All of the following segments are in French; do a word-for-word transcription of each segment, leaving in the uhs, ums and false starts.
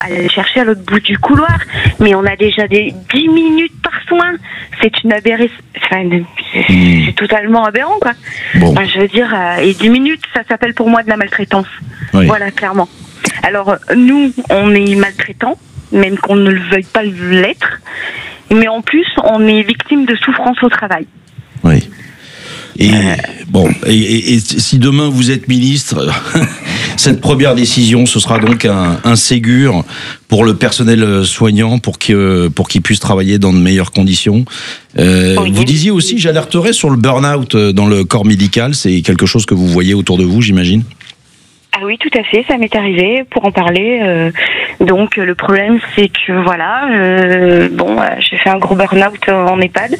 aller chercher à l'autre bout du couloir, mais on a déjà des dix minutes par soin. C'est une aberration. Enfin, c'est, mmh. c'est totalement aberrant, quoi. Bon. Enfin, je veux dire, euh, et dix minutes, ça s'appelle pour moi de la maltraitance. Oui. Voilà, clairement. Alors, nous, on est maltraitants, même qu'on ne le veuille pas l'être, mais en plus, on est victime de souffrance au travail. Oui. Et euh... bon, et, et, et si demain vous êtes ministre, cette première décision, ce sera donc un, un Ségur pour le personnel soignant, pour qu'il pour qu'il puisse travailler dans de meilleures conditions. Euh, oui. Vous disiez aussi, j'alerterai sur le burn-out dans le corps médical. C'est quelque chose que vous voyez autour de vous, j'imagine. Ah oui, tout à fait, ça m'est arrivé pour en parler. Euh, donc le problème, c'est que voilà, euh, bon, euh, j'ai fait un gros burn-out en EHPAD.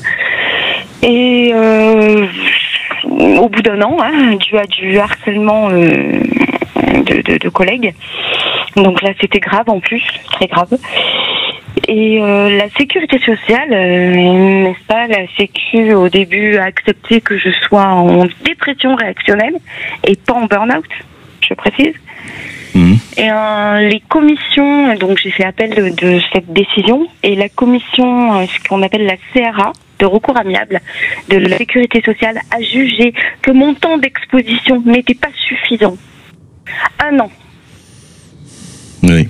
Et euh, au bout d'un an, hein, dû à du harcèlement euh, de, de, de collègues. Donc là, c'était grave en plus, très grave. Et euh, la sécurité sociale, euh, n'est-ce pas, la Sécu au début a accepté que je sois en dépression réactionnelle et pas en burn-out, je précise. Mmh. Et euh, les commissions, donc j'ai fait appel de, de cette décision, et la commission, euh, ce qu'on appelle la C R A, de recours amiable de la sécurité sociale, a jugé que mon temps d'exposition n'était pas suffisant. Un an. Oui.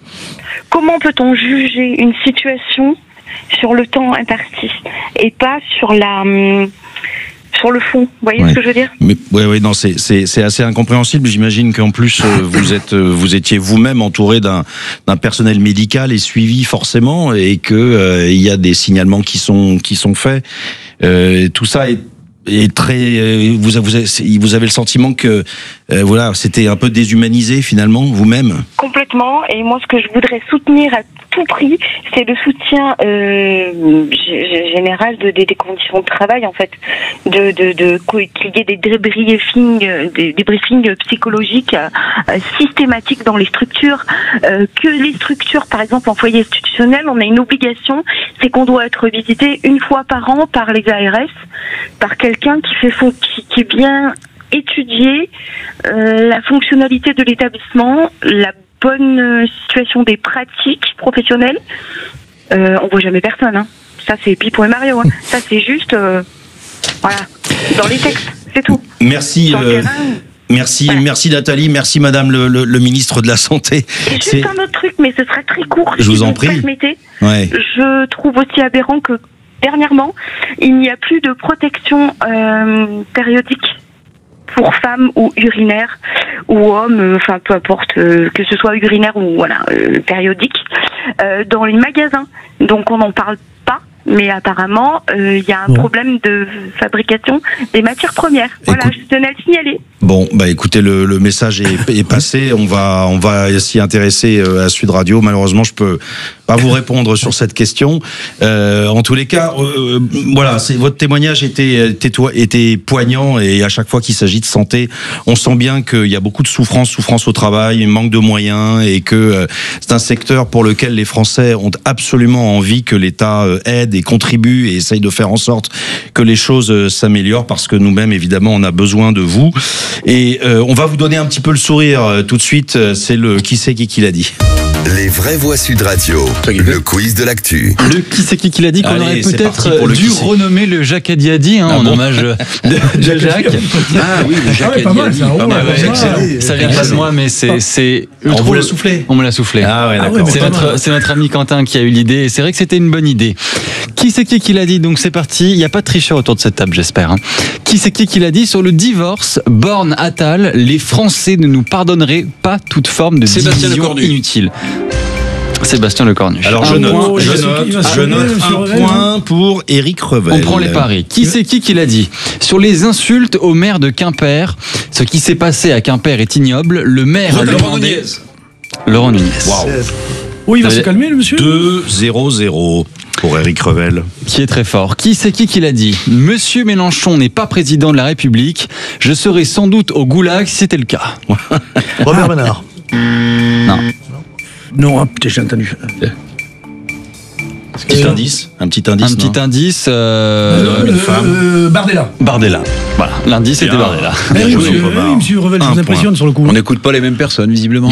Comment peut-on juger une situation sur le temps imparti et pas sur la... Hum, sur le fond, vous voyez ouais. ce que je veux dire ? Mais ouais, ouais, non, c'est c'est c'est assez incompréhensible. J'imagine qu'en plus euh, vous êtes euh, vous étiez vous-même entouré d'un d'un personnel médical et suivi forcément, et que euh, il y a des signalements qui sont qui sont faits. Euh, tout ça est est très. Vous vous avez, vous avez le sentiment que euh, voilà, c'était un peu déshumanisé finalement vous-même. Complètement. Et moi, ce que je voudrais soutenir à tout prix, c'est le soutien euh, général de, de, des conditions de travail, en fait, de de de qu'il y ait des débriefings, des débriefings psychologiques euh, systématiques dans les structures, euh, que les structures, par exemple en foyer institutionnel, on a une obligation, c'est qu'on doit être visité une fois par an par les A R S, par quelqu'un qui fait fon- qui, qui est bien étudié euh, la fonctionnalité de l'établissement, la bonne situation des pratiques professionnelles. Euh, on voit jamais personne, hein. Ça c'est Pipo et Mario, hein. Ça c'est juste, euh, voilà, dans les textes, c'est tout. Merci. Euh, merci, voilà. Merci Nathalie, merci Madame le, le, le ministre de la Santé. Et juste c'est... un autre truc, mais ce sera très court. Je si vous en vous prie. Permettez. Ouais. Je trouve aussi aberrant que dernièrement, il n'y a plus de protection euh, périodique pour femmes ou urinaires ou hommes, enfin euh, peu importe, euh, que ce soit urinaire ou voilà euh, périodique, euh, dans les magasins. Donc on n'en parle pas, mais apparemment il euh, y a un bon. problème de fabrication des matières premières. Écoute, voilà, je tenais à le signaler. Bon, bah écoutez, le, le message est, est passé. On va, on va s'y intéresser à Sud Radio. Malheureusement, je peux pas vous répondre sur cette question. Euh, en tous les cas, euh, voilà, c'est, votre témoignage était, était, était poignant, et à chaque fois qu'il s'agit de santé, on sent bien qu'il y a beaucoup de souffrance, souffrance au travail, manque de moyens, et que euh, c'est un secteur pour lequel les Français ont absolument envie que l'État euh, aide et contribue et essaye de faire en sorte que les choses euh, s'améliorent, parce que nous-mêmes, évidemment, on a besoin de vous. Et euh, on va vous donner un petit peu le sourire euh, tout de suite. C'est le Qui c'est qui qui l'a dit. Les vraies voix Sud Radio, le quiz de l'actu. Le Qui c'est qui qui l'a dit, qu'on Allez, aurait peut-être dû renommer le Jacques Diadi, hein, ah en bon hommage de, de Jacques. Ah oui, le Jacques ah ouais, Diadi. Ça, mal, ouais, ouais, ça vient pas de moi, mais c'est... c'est on vous l'a soufflé. On me l'a soufflé. Ah ouais, d'accord. Ah ouais, c'est, notre, c'est notre ami Quentin qui a eu l'idée, et c'est vrai que c'était une bonne idée. Qui c'est qui qui l'a dit, donc c'est parti. Il n'y a pas de tricheur autour de cette table, j'espère. Hein. Qui c'est qui qui l'a dit sur le divorce, Borne Attal, les Français ne nous pardonneraient pas toute forme de Sébastien division inutile. Sébastien Lecornu. Alors je note, point, je note, je note un point pour Éric Revel. On prend les paris. Qui c'est qui qui l'a dit ? Sur les insultes au maire de Quimper, ce qui s'est passé à Quimper est ignoble. Le maire a demandé... Laurent Nunez. Waouh. Oui, il va se calmer, le monsieur. deux zéro zéro pour Éric Revel. Qui est très fort. Qui c'est qui qui l'a dit ? Monsieur Mélenchon n'est pas président de la République. Je serai sans doute au goulag si c'était le cas. Robert Ménard. Non. Non, ah, putain, j'ai entendu. Petit euh, indice, un petit indice. Un petit non indice. Euh, euh, une femme. Euh, Bardella. Bardella. Voilà, l'indice était Bardella. Oui, monsieur, oui, monsieur Revel, je vous impressionne sur le coup. On n'écoute pas les mêmes personnes, visiblement.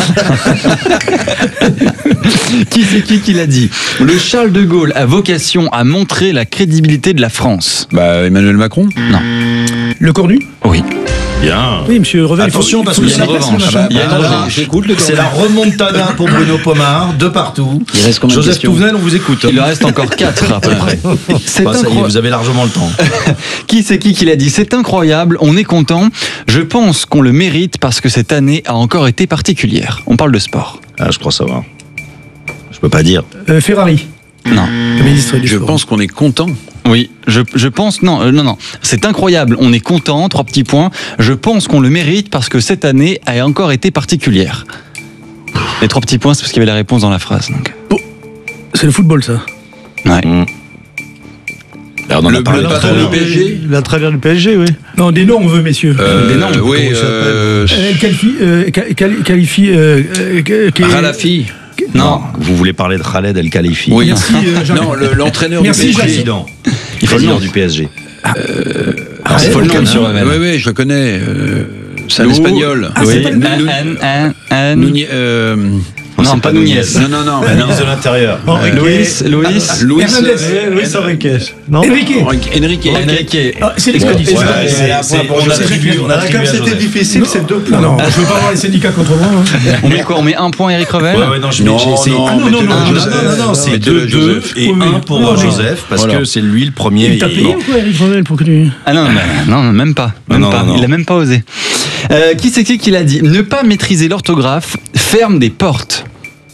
Qui c'est qui qui l'a dit? Le Charles de Gaulle a vocation à montrer la crédibilité de la France. Bah, Emmanuel Macron. Non. Le Cornu. Oui. Bien. Oui, monsieur Revel. Attention, parce que il y a une revanche. Ah bah, Il y a une bah, revanche. J'écoute le C'est la remontada pour Bruno Pomar, de partout. Il reste combien de Joseph questions? Touvenel, on vous écoute. Il en reste encore quatre à peu près. C'est Bah, ça y est, incroyable. vous avez largement le temps. Qui c'est qui qui l'a dit? C'est incroyable, on est content. Je pense qu'on le mérite parce que cette année a encore été particulière. On parle de sport. Ah, je crois savoir. Je peux pas dire. Euh, Ferrari. Non. Le ministre du Je Sport. pense qu'on est content. Oui, je, je pense, non, euh, non, non. C'est incroyable, on est content, trois petits points. Je pense qu'on le mérite parce que cette année a encore été particulière. Les trois petits points, c'est parce qu'il y avait la réponse dans la phrase. Donc. Oh, c'est le football, ça. Ouais. Mmh. Alors, on en a Le parlé bleu tout à patron l'heure. du P S G. La travers du P S G, oui. Non, des noms, on veut, messieurs. Euh, Des noms, oui, comment il euh, Elle qualifie. Euh, quali- qualifie euh, euh, que- Ralafi. Non. Vous voulez parler de Khaled El Khalifi? Oui. Merci, euh, Jacques. Non, le- l'entraîneur du Merci, P S G. Jacques. Président. Il faut le Président nom. du P S G. Ah, Il faut le nom, monsieur Revel. Oui, oui, je le connais. euh, C'est un Lou- espagnol. Ah, c'est Oui, pas le N, même. N, N, N. Nouni- euh, Non, pas Nunez. Non, non, non. Le ministre de l'Intérieur. Enrique. Luis, Luis. Louis Hernandez. Eh, Luis Enriquez. Non. Enrique. Enrique. Enrique. Ah, c'est l'expédition. Ouais, Ouais, c'est- c'est- c'est- c'est- on a attribué- on a Ah, attribué comme à c'était Joseph. difficile, c'est deux Non, points. non, je veux pas avoir les syndicats contre moi. hein. On met quoi? On met un point Eric Revel? Ouais, ouais, non, je Non, mets- c'est- non, ah, non, non, mettez-le non, à non, Joseph. non, non, non, c'est Mettez-le deux, à deux Joseph. et Oui, oui. un pour Oui, oui. Joseph, parce Voilà. que c'est lui le premier. Il t'a et- payé ou quoi, Eric Revel, pour que tu. Ah non, bah, non, non, même pas. Même Non, pas. non, non. Il a même pas osé. Euh, qui c'est qui qui l'a dit? Ne pas maîtriser l'orthographe ferme des portes.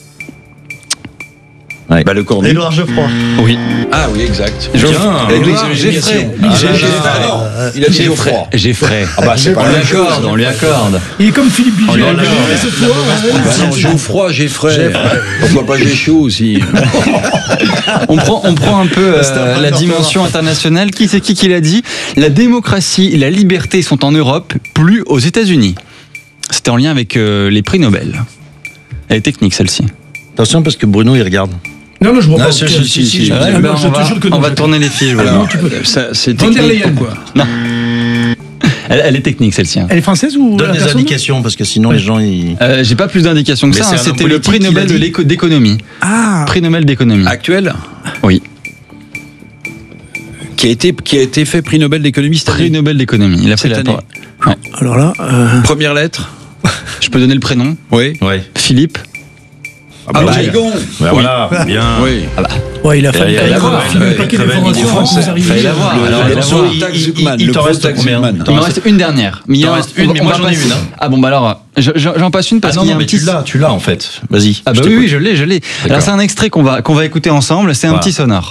Ouais. Bah, le Cornu. Édouard Geoffroy. Oui. Ah oui, exact. Bien. Édouard Geoffrey. Ah, Geoffrey. là, là. Il a dit Geoffroy. Geoffrey. Ah bah c'est On pas la lui même chose. accorde, on lui accorde. Il est comme Philippe Biget. On lui Il a accorde. joué cette fois. hein. Bah non, Geoffroy, j'ai frais. Pourquoi pas j'ai chaud aussi? On prend, on prend un peu euh, C'était un la peu dimension internationale. Qui c'est qui qui l'a dit? La démocratie et la liberté sont en Europe, plus aux États-Unis. C'était en lien avec euh, les prix Nobel. Elle est technique celle-ci. Attention, parce que Bruno, il regarde. Non, non, je vois Ah, pas. si, Ok, si, si, si, je- ouais, ah, ben, non, je on te va, jure que on non. va tourner les fiches. voilà. Alors, ça, c'est Van der technique. Leyen, quoi. Non. Elle, elle est technique celle-ci. hein. Elle est française ou Donne la des personne indications, parce que sinon les gens, ils. Euh, J'ai pas plus d'indications que Mais ça. c'est hein. un homme C'était le politique prix qui Nobel l'a de dit. l'éco- d'économie. Ah, Prix Nobel d'économie. Actuel, Oui. qui a été qui a été fait prix Nobel d'économie cette Prix année. Nobel d'économie. Il a pris Cette la année. Ouais. alors là. euh, Première lettre. Je peux donner le prénom. Oui. Ouais. Philippe. Ah, bah, Gigon. Bah, voilà, bien. Oui. Ouais, il a fallu Il il y a a l'avoir, fallu ouais, un paquet il travaille, d'informations il est avant que français. vous arriviez. Fallait l'avoir. Le- Alors, le- il le- l'avoir. Tax il- Zuckman, il le t'en pro reste Tax combien? Zuckman. T'en Il me reste- reste une dernière. Mais il y T'en en- restes une, on- mais on moi, va j'en ai passer- une, hein. Ah bon, bah alors, je- je- j'en passe une Ah parce non, qu'il y a non, un mais petit. tu l'as, tu l'as en fait. Vas-y. Ah bah je oui, t'écoute. oui, je l'ai, je l'ai. Alors c'est un extrait qu'on va qu'on va écouter ensemble. C'est un Voilà. petit sonore.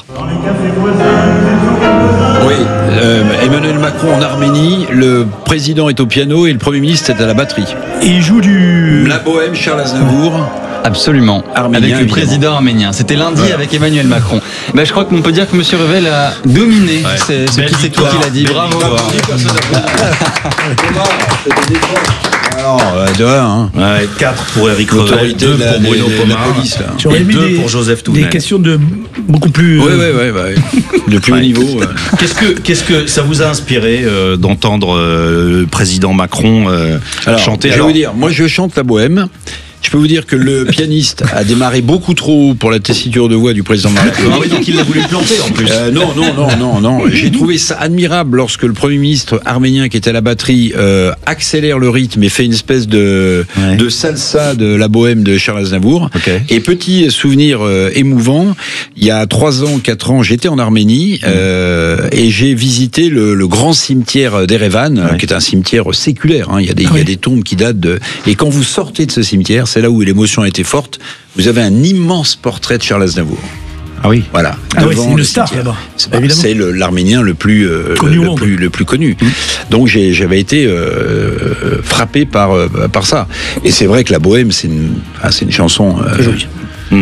Oui. Euh, Emmanuel Macron en Arménie, le président est au piano et le Premier ministre est à la batterie. Et il joue du. La Bohème, Charles Aznavour. Absolument. Arménien, avec le évidemment. président arménien. C'était lundi Voilà. avec Emmanuel Macron. Bah, je crois qu'on peut dire que Monsieur Revel a dominé. Ouais. C'est ce Belle qui c'est qui victoire. qu'il a dit. Belle Bravo. victoire. Alors, euh, de un, hein. Ouais, quatre pour Eric Revel, L'autorité deux de la- pour Bruno de la- de la Pomar, police, là. J'aurais et aimé deux des- pour Joseph Des Touvenel. questions de beaucoup plus. Oui, euh, oui, oui, oui. De plus haut Ouais. niveau. euh. Qu'est-ce que, qu'est-ce que ça vous a inspiré euh, d'entendre euh, le président Macron euh, Alors, chanter je vais alors, vous dire, moi je chante la Bohème. Je peux vous dire que le pianiste a démarré beaucoup trop haut pour la tessiture de voix du président Macron. Ah oui, donc il a voulu le planter en plus. Euh, non, non, non, non, non. J'ai trouvé ça admirable lorsque le Premier ministre arménien qui était à la batterie euh, accélère le rythme et fait une espèce de, Ouais. de salsa de la Bohème de Charles Aznavour. Ok. Et petit souvenir euh, émouvant, il y a trois ans, quatre ans, j'étais en Arménie euh, et j'ai visité le, le grand cimetière d'Erevan, Ouais. qui est un cimetière séculaire. Hein. Il y a des, il y a Ouais. des tombes qui datent de... Et quand vous sortez de ce cimetière, c'est là où l'émotion a été forte, vous avez un immense portrait de Charles Aznavour. Ah oui. Voilà. Ah oui, Devant c'est une le star cimetière. là-bas. C'est bah, Évidemment. c'est le- l'Arménien le plus euh, Connu le, au le monde. plus le plus connu. Donc j'ai- j'avais été euh, frappé par euh, par ça. Et c'est vrai que la Bohème c'est une ah, c'est une chanson. euh, Très jolie. Hmm.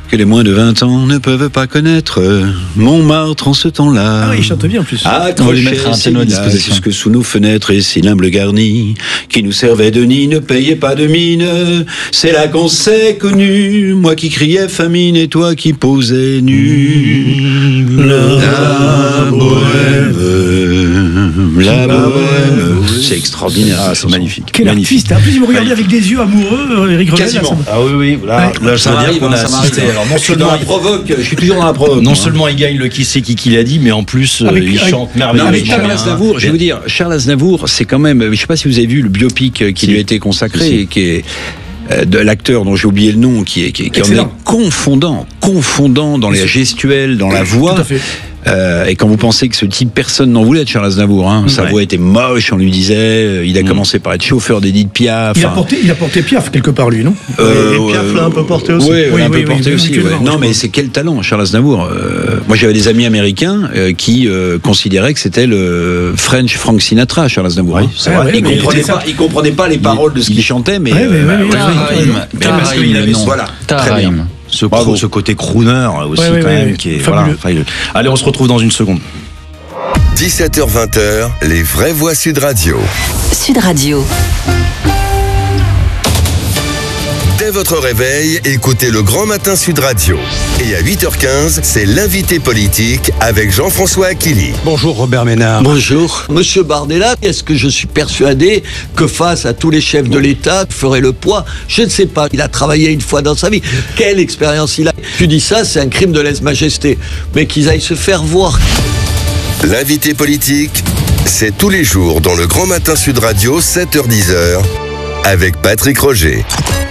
que les moins de vingt ans ne peuvent pas connaître Montmartre en ce temps-là. Ah oui, il chante bien en plus. Ah, On va lui mettre un piano à disposition. Jusque sous nos fenêtres et si l'humble garni qui nous servait de nid ne payait pas de mine. C'est là qu'on s'est connus, moi qui criais famine et toi qui posais nu. La bohème, la bohème. C'est extraordinaire, Ah, c'est magnifique. Quel magnifique. artiste. En plus, il me regardait avec des yeux amoureux, Eric Revel. Quasiment. là, ça- Ah oui, oui. Là, Ouais. là ça, Ça veut dire m'arrive, qu'on hein, a ça assisté. m'arrive. Alors, non Je suis dans seulement, la provoque, je suis toujours dans la provoque. non moi. seulement il gagne le qui c'est qui qui l'a dit, mais en plus, euh, Avec- il avec- chante Non, merveilleusement mais Charles bien. Aznavour, je vais vous dire, Charles Aznavour, c'est quand même, je ne sais pas si vous avez vu le biopic qui Si. lui a été consacré, Si. qui est euh, de l'acteur dont j'ai oublié le nom, qui est, qui, qui en est Excellent. confondant, confondant dans les gestuels, dans la voix. Tout à fait. Euh, et quand vous pensez que ce type, personne n'en voulait de Charles Aznavour, hein, sa Ouais. voix était moche, on lui disait, euh, il a Mm. commencé par être chauffeur d'Edith Piaf. Il a enfin, porté, il a porté Piaf quelque part, lui, non? euh, Et Piaf l'a un peu porté aussi. Ouais, Oui, un oui, peu oui, porté oui, aussi. oui, ouais. oui, Non, je mais crois. c'est quel talent, Charles Aznavour. Euh, moi, j'avais des amis américains euh, qui euh, considéraient que c'était le French Frank Sinatra, Charles Aznavour. Oui, hein. c'est Ouais, vrai. ouais, Ils mais comprenaient il était pas, ils comprenaient pas les paroles de ce qu'il chantait, mais Ouais, mais euh, ouais, ouais, bah, ouais. Taraïm, Mais parce qu'il Taraïm, avait- le nom. voilà, très bien. Taraïm. Ce, Bravo. cro- ce côté crooner aussi, Ouais, ouais, quand ouais, même, ouais. qui est. Fabuleux. Voilà, fabuleux. Allez, on se retrouve dans une seconde. dix-sept heures vingt, les vraies voix Sud Radio. Sud Radio. Dès votre réveil, écoutez le Grand Matin Sud Radio. Et à huit heures quinze, c'est l'invité politique avec Jean-François Aquili. Bonjour Robert Ménard. Bonjour. Monsieur Bardella, est-ce que je suis persuadé que face à tous les chefs de l'État, ferait le poids? Je ne sais pas. Il a travaillé une fois dans sa vie. Quelle expérience il a? Tu dis ça, c'est un crime de lèse-majesté. Mais qu'ils aillent se faire voir. L'invité politique, c'est tous les jours dans le Grand Matin Sud Radio, sept heures dix, avec Patrick Roger.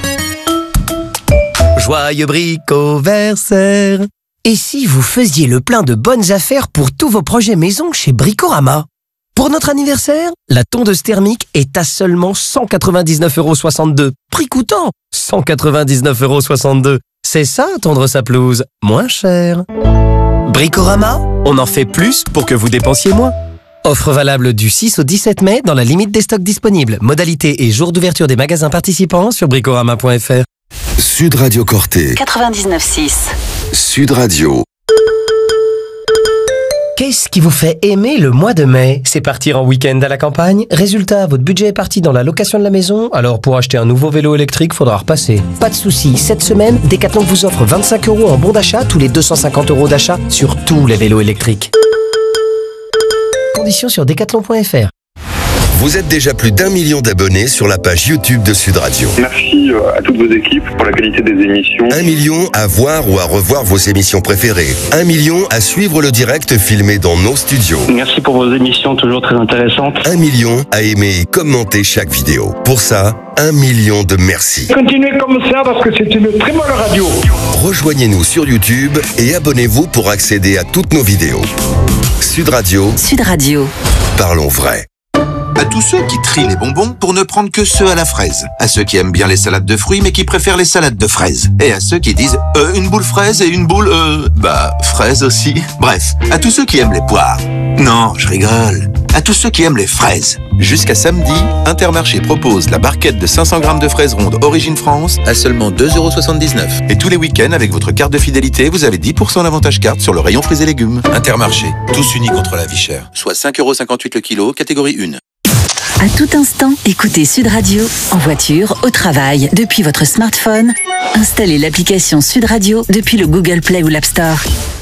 Joyeux bricoversaire. Et si vous faisiez le plein de bonnes affaires pour tous vos projets maison chez Bricorama? Pour notre anniversaire, la tondeuse thermique est à seulement cent quatre-vingt-dix-neuf euros soixante-deux. Prix coûtant cent quatre-vingt-dix-neuf euros soixante-deux. C'est ça, tondre sa pelouse, moins cher. Bricorama, on en fait plus pour que vous dépensiez moins. Offre valable du six au dix-sept mai dans la limite des stocks disponibles. Modalité et jour d'ouverture des magasins participants sur bricorama point f r. Sud Radio Corté. quatre-vingt-dix-neuf six. Sud Radio. Qu'est-ce qui vous fait aimer le mois de mai? C'est partir en week-end à la campagne? Résultat, votre budget est parti dans la location de la maison, alors pour acheter un nouveau vélo électrique, faudra repasser. Pas de souci, cette semaine, Decathlon vous offre vingt-cinq euros en bon d'achat tous les deux cent cinquante euros d'achat sur tous les vélos électriques. Conditions sur decathlon point f r. Vous êtes déjà plus d'un million d'abonnés sur la page YouTube de Sud Radio. Merci à toutes vos équipes pour la qualité des émissions. Un million à voir ou à revoir vos émissions préférées. Un million à suivre le direct filmé dans nos studios. Merci pour vos émissions toujours très intéressantes. Un million à aimer et commenter chaque vidéo. Pour ça, un million de merci. Continuez comme ça parce que c'est une très bonne radio. Rejoignez-nous sur YouTube et abonnez-vous pour accéder à toutes nos vidéos. Sud Radio, Sud Radio. parlons vrai. À tous ceux qui trient les bonbons pour ne prendre que ceux à la fraise. À ceux qui aiment bien les salades de fruits mais qui préfèrent les salades de fraises. Et à ceux qui disent euh, une boule fraise et une boule euh... bah fraise aussi. Bref, à tous ceux qui aiment les poires. Non, je rigole. À tous ceux qui aiment les fraises. Jusqu'à samedi, Intermarché propose la barquette de cinq cents grammes de fraises rondes Origine France à seulement deux euros soixante-dix-neuf. Et tous les week-ends, avec votre carte de fidélité, vous avez dix pour cent d'avantage carte sur le rayon fruits et légumes. Intermarché, tous unis contre la vie chère. Soit cinq euros cinquante-huit le kilo, catégorie un. À tout instant, écoutez Sud Radio, en voiture, au travail, depuis votre smartphone. Installez l'application Sud Radio depuis le Google Play ou l'App Store.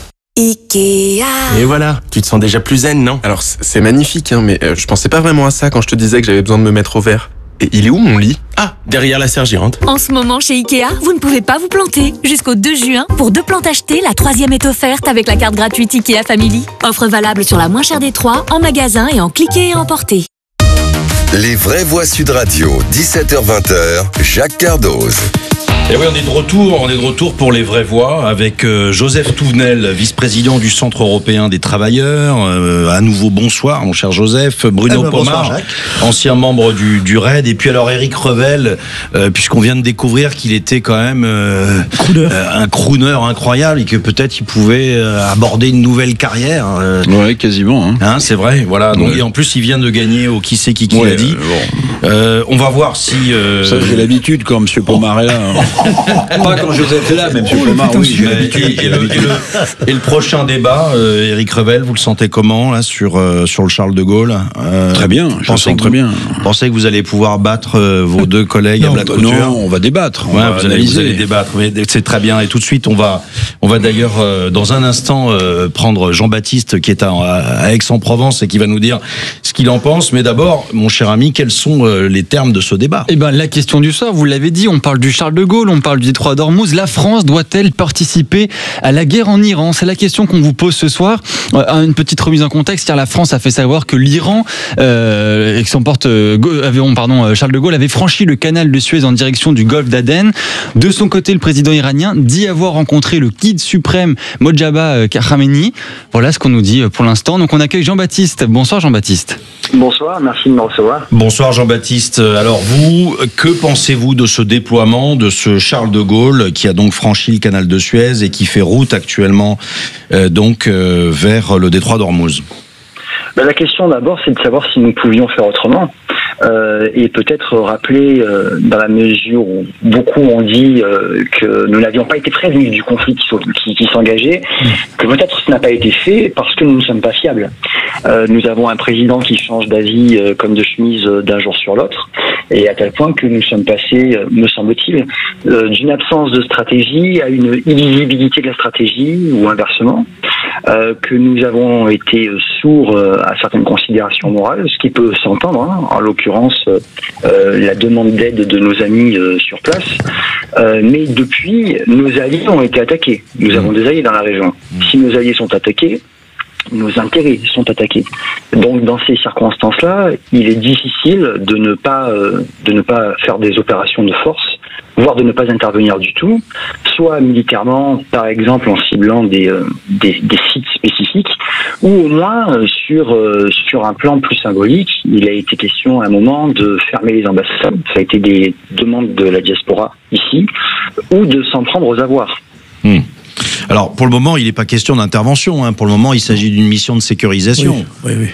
Ikea. Et voilà, tu te sens déjà plus zen, non? Alors c'est magnifique, hein, mais euh, je pensais pas vraiment à ça quand je te disais que j'avais besoin de me mettre au vert. Et il est où mon lit? Ah, derrière la sergérante. En ce moment, chez Ikea, vous ne pouvez pas vous planter. Jusqu'au deux juin, pour deux plantes achetées, la troisième est offerte avec la carte gratuite Ikea Family. Offre valable sur la moins chère des trois, en magasin et en cliquer et emporter. Les vraies voix Sud Radio, dix-sept heures vingt, Jacques Cardoz. Et oui, on est de retour, on est de retour pour les vraies voix avec euh, Joseph Touvenel, vice-président du Centre européen des travailleurs. Euh, à nouveau, bonsoir, mon cher Joseph. Bruno Eh ben, bonsoir, Pomar, Jacques. ancien membre du, du R A I D. Et puis alors Éric Revel, euh, puisqu'on vient de découvrir qu'il était quand même euh, euh, un crooner incroyable et que peut-être il pouvait euh, aborder une nouvelle carrière. Euh, ouais, quasiment. Hein. Hein, c'est vrai, voilà. Donc, Ouais. et en plus, il vient de gagner au qui c'est qui qui Ouais, l'a dit. euh, bon. Euh, on va voir si... Euh... Ça, j'ai l'habitude quand M. Pomar est là. Hein. Pas quand Joseph est là, mais M. Pomar, oui, j'ai l'habitude. Et, et, le, et, le, et le prochain débat, euh, Éric Revel, vous le sentez comment, là, sur, euh, sur le Charles de Gaulle euh, Très bien, je le sens très bien. Pensez que vous allez pouvoir battre euh, vos deux collègues non, à Plat de Couture? Non, on va débattre. On ouais, va vous, allez, vous allez débattre, mais c'est très bien. Et tout de suite, on va, on va d'ailleurs, euh, dans un instant, euh, prendre Jean-Baptiste, qui est à, à Aix-en-Provence et qui va nous dire ce qu'il en pense. Mais d'abord, mon cher ami, quels sont euh, les termes de ce débat? Eh ben, la question du soir, vous l'avez dit, on parle du Charles de Gaulle, on parle du détroit d'Ormuz. La France doit-elle participer à la guerre en Iran? C'est la question qu'on vous pose ce soir. Euh, une petite remise en contexte, car la France a fait savoir que l'Iran, euh, et son porte, euh, pardon, Charles de Gaulle avait franchi le canal de Suez en direction du golfe d'Aden. De son côté, le président iranien dit avoir rencontré le guide suprême Mojtaba Khamenei. Voilà ce qu'on nous dit pour l'instant. Donc on accueille Jean-Baptiste. Bonsoir Jean-Baptiste. Bonsoir, merci de me recevoir. Bonsoir Jean-Baptiste. Alors vous, que pensez-vous de ce déploiement de ce Charles de Gaulle qui a donc franchi le canal de Suez et qui fait route actuellement euh, donc euh, vers le détroit d'Ormuz? Ben, la question d'abord, c'est de savoir si nous pouvions faire autrement. Euh, et peut-être rappeler, euh, dans la mesure où beaucoup ont dit euh, que nous n'avions pas été prévenus du conflit qui, qui, qui s'engageait, que peut-être ce n'a pas été fait parce que nous ne sommes pas fiables. Euh, nous avons un président qui change d'avis euh, comme de chemise euh, d'un jour sur l'autre, et à tel point que nous sommes passés, euh, me semble-t-il, euh, d'une absence de stratégie à une illisibilité de la stratégie, ou inversement, euh, que nous avons été sourds euh, à certaines considérations morales, ce qui peut s'entendre, hein, en l'occurrence euh, la demande d'aide de nos amis euh, sur place, euh, mais depuis, nos alliés ont été attaqués. Nous avons des alliés dans la région. Si nos alliés sont attaqués, nos intérêts sont attaqués. Donc, dans ces circonstances-là, il est difficile de ne pas euh, de ne pas faire des opérations de force, voire de ne pas intervenir du tout, soit militairement, par exemple en ciblant des euh, des, des sites spécifiques, ou au moins euh, sur euh, sur un plan plus symbolique. Il a été question à un moment de fermer les ambassades. Ça a été des demandes de la diaspora ici, ou de s'en prendre aux avoirs. Mmh. Alors, pour le moment, il n'est pas question d'intervention. Hein. Pour le moment, il s'agit d'une mission de sécurisation. Oui, oui, oui.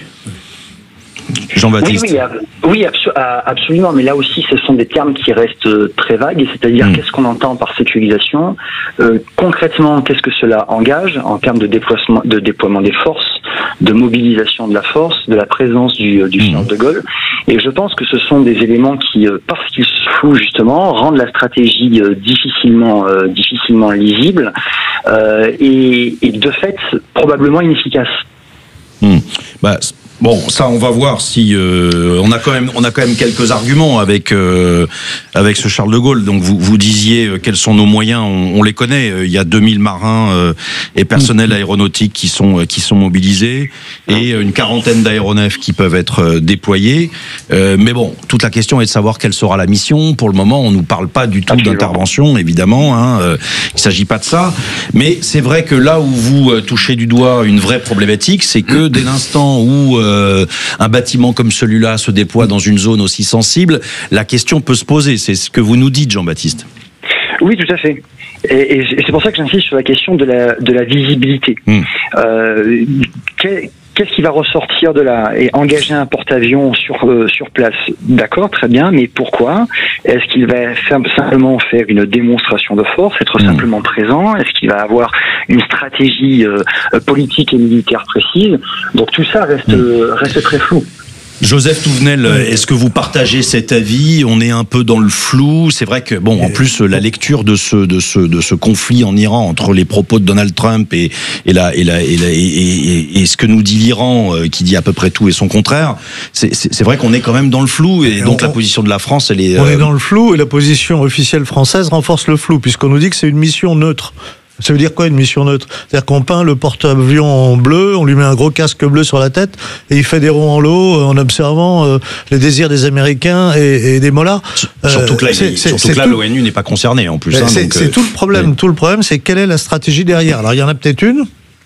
Jean-Baptiste. Oui, oui, oui abso- absolument. Mais là aussi, ce sont des termes qui restent très vagues. C'est-à-dire, mmh. qu'est-ce qu'on entend par sécurisation? euh, Concrètement, qu'est-ce que cela engage en termes de déploiement, de déploiement des forces, de mobilisation de la force, de la présence du, du mmh. Charles de Gaulle? Et je pense que ce sont des éléments qui, parce qu'ils se flouent justement, rendent la stratégie difficilement, euh, difficilement lisible euh, et, et de fait probablement inefficace. Mmh. Bah, Bon, ça, on va voir si euh, on a quand même, on a quand même quelques arguments avec euh, avec ce Charles de Gaulle. Donc, vous vous disiez euh, quels sont nos moyens, on, on les connaît. Il y a deux mille marins euh, et personnels aéronautiques qui sont euh, qui sont mobilisés et une quarantaine d'aéronefs qui peuvent être euh, déployés. Euh, mais bon, toute la question est de savoir quelle sera la mission. Pour le moment, on nous parle pas du tout Absolument. d'intervention, évidemment. Hein, euh, il s'agit pas de ça. Mais c'est vrai que là où vous euh, touchez du doigt une vraie problématique, c'est que dès l'instant où euh, Euh, un bâtiment comme celui-là se déploie dans une zone aussi sensible, la question peut se poser. C'est ce que vous nous dites, Jean-Baptiste. Oui, tout à fait. Et, et c'est pour ça que j'insiste sur la question de la, de la visibilité. Mmh. Euh, quel, Qu'est-ce qui va ressortir de là? Et engager un porte-avions sur euh, sur place, d'accord, très bien, mais pourquoi? Est-ce qu'il va faire, simplement faire une démonstration de force, être mmh. simplement présent? Est-ce qu'il va avoir une stratégie euh, politique et militaire précise? Donc tout ça reste mmh. reste très flou. Joseph Touvenel, est-ce que vous partagez cet avis? On est un peu dans le flou. C'est vrai que, bon, en plus, la lecture de ce, de ce, de ce conflit en Iran entre les propos de Donald Trump et, et, la, et, la, et, la, et, et, et ce que nous dit l'Iran, qui dit à peu près tout et son contraire, c'est, c'est, c'est vrai qu'on est quand même dans le flou. Et, et donc, on, la position de la France, elle est... On euh... est dans le flou et la position officielle française renforce le flou, puisqu'on nous dit que c'est une mission neutre. Ça veut dire quoi, une mission neutre? C'est-à-dire qu'on peint le porte-avions en bleu, on lui met un gros casque bleu sur la tête, et il fait des ronds en l'eau en observant euh, les désirs des Américains et, et des mollahs. Euh, surtout que là, c'est, c'est, surtout c'est que là tout... l'ONU n'est pas concernée en plus. Hein, c'est donc, c'est euh... tout le problème. Oui. Tout le problème, c'est quelle est la stratégie derrière. Alors, il y en a peut-être une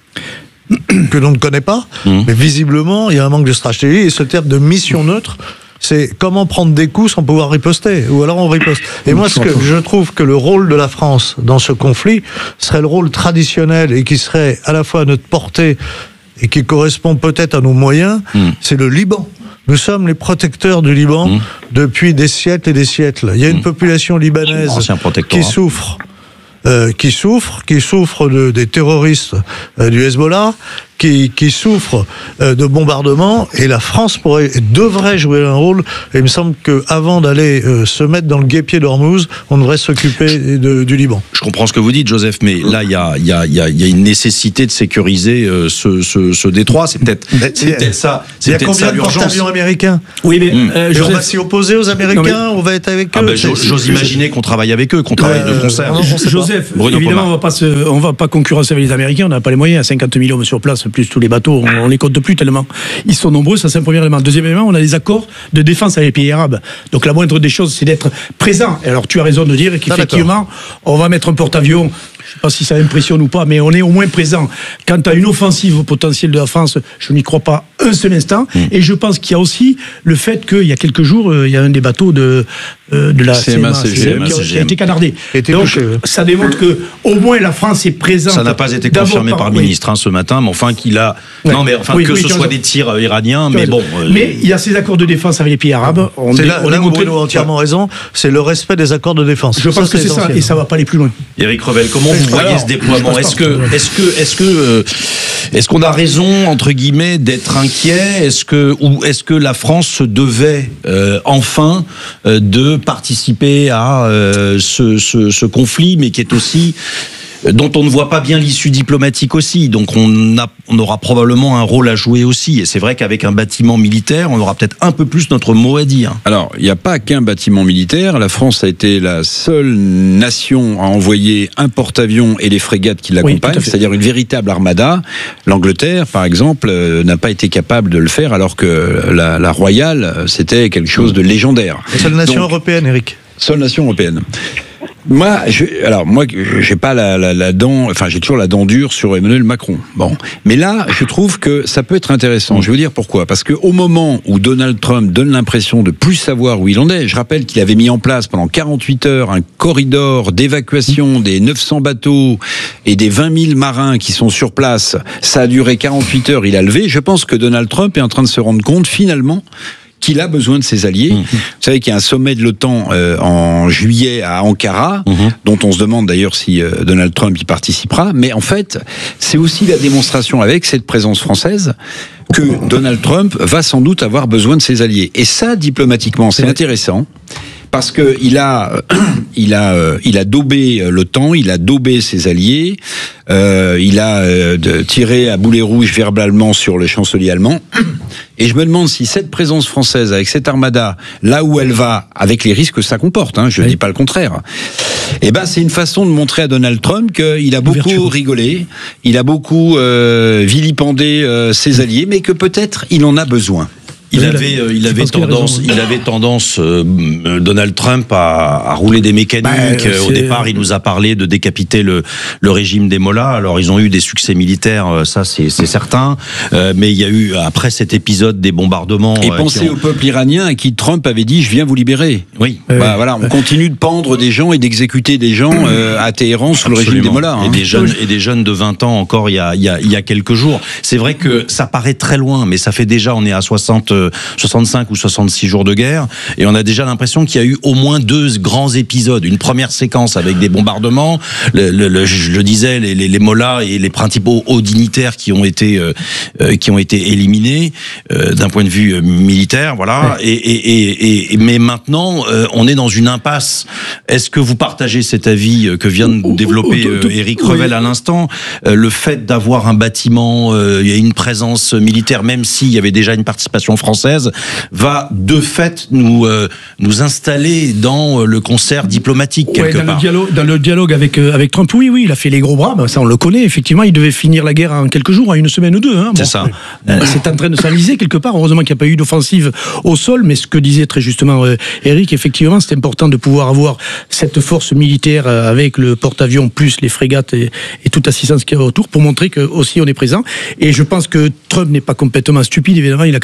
que l'on ne connaît pas, mmh. mais visiblement, il y a un manque de stratégie, et ce terme de mission neutre, c'est comment prendre des coups sans pouvoir riposter, ou alors on riposte. Et moi, ce que je trouve que le rôle de la France dans ce conflit serait le rôle traditionnel et qui serait à la fois à notre portée et qui correspond peut-être à nos moyens, mmh. c'est le Liban. Nous sommes les protecteurs du Liban mmh. depuis des siècles et des siècles. Il y a une mmh. population libanaise qui souffre. Euh, qui souffre, qui souffre de, des terroristes euh, du Hezbollah, qui, qui souffre euh, de bombardements, et la France pourrait, devrait jouer un rôle. Et il me semble qu'avant d'aller euh, se mettre dans le guêpier d'Ormuz, on devrait s'occuper de, du Liban. Je comprends ce que vous dites, Joseph, mais là, il y a, y, a, y, a, y a une nécessité de sécuriser euh, ce, ce, ce détroit. C'est peut-être, c'est peut-être ça. Il y a combien de porte-avions américains ? Oui, mais mmh. euh, Joseph... on va s'y opposer aux Américains, non, mais... on va être avec ah eux. Ben, j'ose imaginer qu'on travaille avec eux, qu'on travaille euh, de concert. Non, Joseph, Bruno évidemment, Pomar. on va pas se, on va pas concurrencer avec les Américains. On n'a pas les moyens. À cinquante mille hommes sur place, plus tous les bateaux. On, on les compte plus tellement. Ils sont nombreux, ça c'est un premier élément. Deuxième élément, on a des accords de défense avec les pays arabes. Donc la moindre des choses, c'est d'être présent. Et alors tu as raison de dire qu'effectivement, on va mettre un porte-avions. Je ne sais pas si ça impressionne ou pas, mais on est au moins présent. Quant à une offensive potentielle de la France, je n'y crois pas un seul instant. Mmh. Et je pense qu'il y a aussi le fait qu'il y a quelques jours, il y a un des bateaux de, euh, de la C M A, C G M, qui a été canardé. Donc touché, oui. ça démontre que au moins la France est présente. Ça n'a pas été confirmé par, par le ministre hein, ce matin, mais enfin qu'il a. Ouais. Non, mais enfin oui, que oui, ce soit des tirs euh, iraniens, mais bon. Euh... Mais il y a ces accords de défense avec les pays arabes. On c'est là, on là où Bruno a entièrement raison. C'est le respect des accords de défense. Je pense que c'est ça, et ça ne va pas aller plus loin. Éric Revel, comment vous voyez Alors, ce déploiement ? Est-ce que, est-ce que, est-ce que, euh, est-ce qu'on a raison entre guillemets d'être inquiet ? Est-ce que, ou est-ce que la France se devait euh, enfin euh, de participer à euh, ce, ce, ce conflit, mais qui est aussi dont on ne voit pas bien l'issue diplomatique aussi, donc on, a, on aura probablement un rôle à jouer aussi, et c'est vrai qu'avec un bâtiment militaire, on aura peut-être un peu plus notre mot à dire. Alors, il n'y a pas qu'un bâtiment militaire, la France a été la seule nation à envoyer un porte-avions et les frégates qui l'accompagnent, oui, c'est-à-dire une véritable armada. L'Angleterre, par exemple, n'a pas été capable de le faire, alors que la, la Royale, c'était quelque chose de légendaire. La seule nation donc, européenne, Eric. Seule nation européenne. Moi, je, alors moi, j'ai pas la, la, la dent, enfin j'ai toujours la dent dure sur Emmanuel Macron. Bon, mais là, je trouve que ça peut être intéressant. Je veux dire pourquoi ? Parce que au moment où Donald Trump donne l'impression de plus savoir où il en est, je rappelle qu'il avait mis en place pendant quarante-huit heures un corridor d'évacuation des neuf cents bateaux et des vingt mille marins qui sont sur place. Ça a duré quarante-huit heures, il a levé. Je pense que Donald Trump est en train de se rendre compte finalement qu'il a besoin de ses alliés. Mmh. Vous savez qu'il y a un sommet de l'OTAN euh, en juillet à Ankara, mmh. dont on se demande d'ailleurs si euh, Donald Trump y participera, mais en fait, c'est aussi la démonstration avec cette présence française que Donald Trump va sans doute avoir besoin de ses alliés. Et ça, diplomatiquement, c'est intéressant. Parce que il a, il a, il a daubé l'OTAN, il a daubé ses alliés, euh, il a euh, de, tiré à boulet rouge verbalement sur le chancelier allemand. Et je me demande si cette présence française, avec cette armada, là où elle va, avec les risques que ça comporte, hein, je ne oui. dis pas le contraire, eh ben c'est une façon de montrer à Donald Trump qu'il a beaucoup rigolé, il a beaucoup euh, vilipendé euh, ses alliés, mais que peut-être il en a besoin. Il avait, euh, il avait tendance, il avait tendance, euh, Donald Trump à, à rouler des mécaniques. Bah, Au départ, il nous a parlé de décapiter le, le régime des Mollahs. Alors, ils ont eu des succès militaires, ça c'est, c'est certain. Euh, mais il y a eu après cet épisode des bombardements. Et euh, pensez ont... au peuple iranien à qui Trump avait dit :« Je viens vous libérer. » Oui. Bah, euh, voilà, on continue de pendre des gens et d'exécuter des gens euh, à Téhéran sous Absolument. le régime des Mollahs. Hein. Et des jeunes, et des jeunes de vingt ans encore il y a, il y a, il y a quelques jours. C'est vrai que ça paraît très loin, mais ça fait déjà, on est à soixante. soixante-cinq ou soixante-six jours de guerre, et on a déjà l'impression qu'il y a eu au moins deux grands épisodes. Une première séquence avec des bombardements, le, le, le, je le disais, les, les, les Mollahs et les principaux hauts dignitaires qui ont été euh, qui ont été éliminés euh, d'un point de vue euh, militaire, voilà. Ouais. Et, et, et, et mais maintenant, euh, on est dans une impasse. Est-ce que vous partagez cet avis que vient de développer euh, Éric Revel à l'instant, euh, le fait d'avoir un bâtiment, euh, il y a une présence militaire, même s'il y avait déjà une participation française, va de fait nous euh, nous installer dans le concert diplomatique quelque ouais, dans part. Le dialogue, dans le dialogue avec euh, avec Trump, oui, oui, il a fait les gros bras, ben ça on le connaît. Effectivement, il devait finir la guerre en quelques jours, en une semaine ou deux. Hein. Bon, c'est ça. Euh, c'est en train de s'enliser quelque part. Heureusement qu'il n'y a pas eu d'offensive au sol, mais ce que disait très justement euh, Eric, effectivement, c'est important de pouvoir avoir cette force militaire euh, avec le porte-avions plus les frégates et, et toute assistance qu'il y a autour pour montrer que aussi on est présent. Et je pense que Trump n'est pas complètement stupide. Évidemment, il a quand même un état-major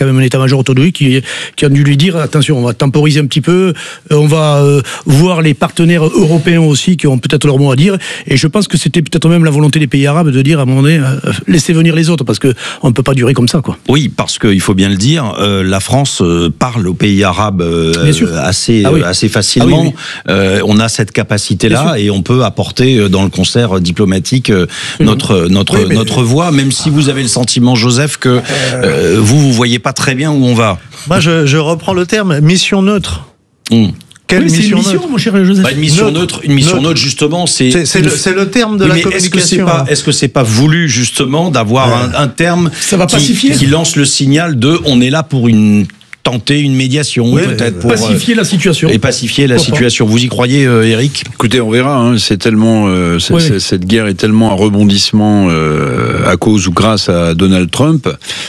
l'état-major autour de lui qui, qui a dû lui dire attention, on va temporiser un petit peu, euh, on va euh, voir les partenaires européens aussi qui ont peut-être leur mot à dire. Et je pense que c'était peut-être même la volonté des pays arabes de dire à un moment donné, euh, laissez venir les autres parce que on ne peut pas durer comme ça, quoi. Oui, parce qu'il faut bien le dire, euh, la France euh, parle aux pays arabes euh, assez, ah oui. euh, assez facilement. Ah oui, oui. Euh, on a cette capacité-là et on peut apporter euh, dans le concert diplomatique euh, mmh. notre notre oui, mais... notre voix, même si vous avez le sentiment, Joseph, que euh, vous vous voyez pas très bien où on va. Moi, je, je reprends le terme mission neutre. Mmh. Quelle oui, mission, une mission, mon cher Joseph. Bah, une mission neutre, neutre une mission neutre, neutre justement, c'est c'est, c'est, le, c'est le terme de oui, la mais communication. Est-ce que c'est pas, est-ce que c'est pas voulu justement d'avoir ouais. un, un terme Ça va qui, qui lance le signal de on est là pour une tenter une médiation, oui, peut-être pour pacifier euh, la situation. Et pacifier la Pourquoi situation. Vous y croyez, euh, Eric ? Écoutez, on verra. Hein, c'est tellement, euh, c'est, oui. c'est, cette guerre est tellement un rebondissement euh, à cause ou grâce à Donald Trump.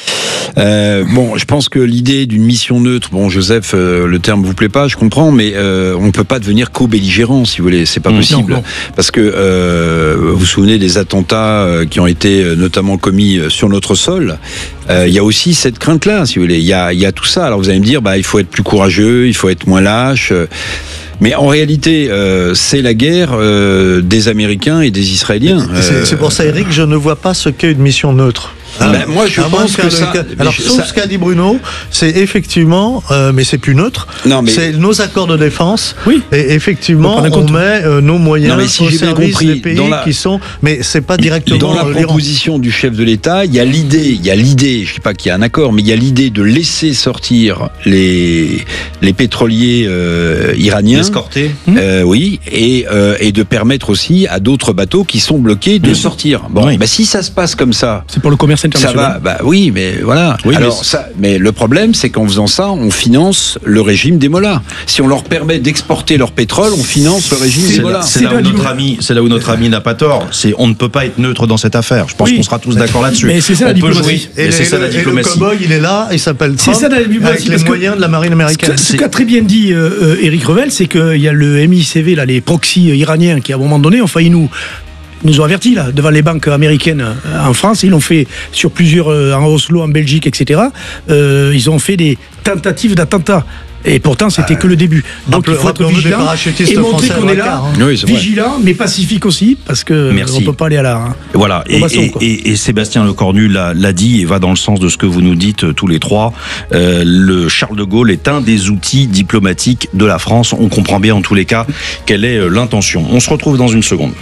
Euh, bon, je pense que l'idée d'une mission neutre, bon, Joseph, euh, le terme vous plaît pas, je comprends, mais euh, on ne peut pas devenir co-belligérant, si vous voulez, c'est pas mmh, possible, non, non. parce que euh, vous vous souvenez des attentats qui ont été notamment commis sur notre sol. Il euh, y a aussi cette crainte-là, si vous voulez. Il y a, y a tout ça. Alors vous allez me dire, bah, il faut être plus courageux, il faut être moins lâche. Mais en réalité, euh, c'est la guerre euh, des Américains et des Israéliens. C'est, euh, c'est pour ça, Eric, je ne vois pas ce qu'est une mission neutre. Ah, ben, moi, je pense que, que ça. Le... Alors, sauf ça... ce qu'a dit Bruno, c'est effectivement, euh, mais c'est plus neutre. Non, mais... C'est nos accords de défense. Oui. Et effectivement, on, on met euh, nos moyens non, si au service compris, des pays la... qui sont. Mais c'est pas directement. Dans la l'Iran. Proposition du chef de l'État, il y a l'idée, il y a l'idée. Je dis pas qu'il y a un accord, mais il y a l'idée de laisser sortir les les pétroliers euh, iraniens. Escortés. Euh, oui, et euh, et de permettre aussi à d'autres bateaux qui sont bloqués de mmh. sortir. Bon, oui. bah, si ça se passe comme ça. C'est pour le commerce. Ça va, bah oui, mais voilà. Oui, Alors, mais, ça, mais le problème, c'est qu'en faisant ça, on finance le régime des mollahs. Si on leur permet d'exporter leur pétrole, on finance le régime c'est des mollahs. C'est, c'est là où notre ami, c'est là où notre ami n'a pas tort. C'est on ne peut pas être neutre dans cette affaire. Je pense oui. qu'on sera tous d'accord là-dessus. Mais c'est ça on la diplomatie. Et, et, c'est ça, la diplomatie. Et le cow-boy, il est là, il s'appelle Trump. C'est ça la diplomatie. Avec les moyens de la marine américaine. Ce qu'a très bien dit euh, Éric Revel, c'est qu'il y a le M I C V, là, les proxys iraniens, qui à un moment donné ont failli nous. nous ont avertis là, devant les banques américaines en France. Ils l'ont fait sur plusieurs, euh, en Oslo, en Belgique, et cetera. Euh, ils ont fait des tentatives d'attentats. Et pourtant, c'était que le début. Donc, il faut être vigilant et montrer qu'on est là, hein. oui, vigilant, mais pacifique aussi, parce que Merci. on ne peut pas aller à la. Hein, voilà. Et, basson, et, et, et Sébastien Lecornu l'a, l'a dit et va dans le sens de ce que vous nous dites tous les trois. Euh, le Charles de Gaulle est un des outils diplomatiques de la France. On comprend bien, en tous les cas, quelle est l'intention. On se retrouve dans une seconde.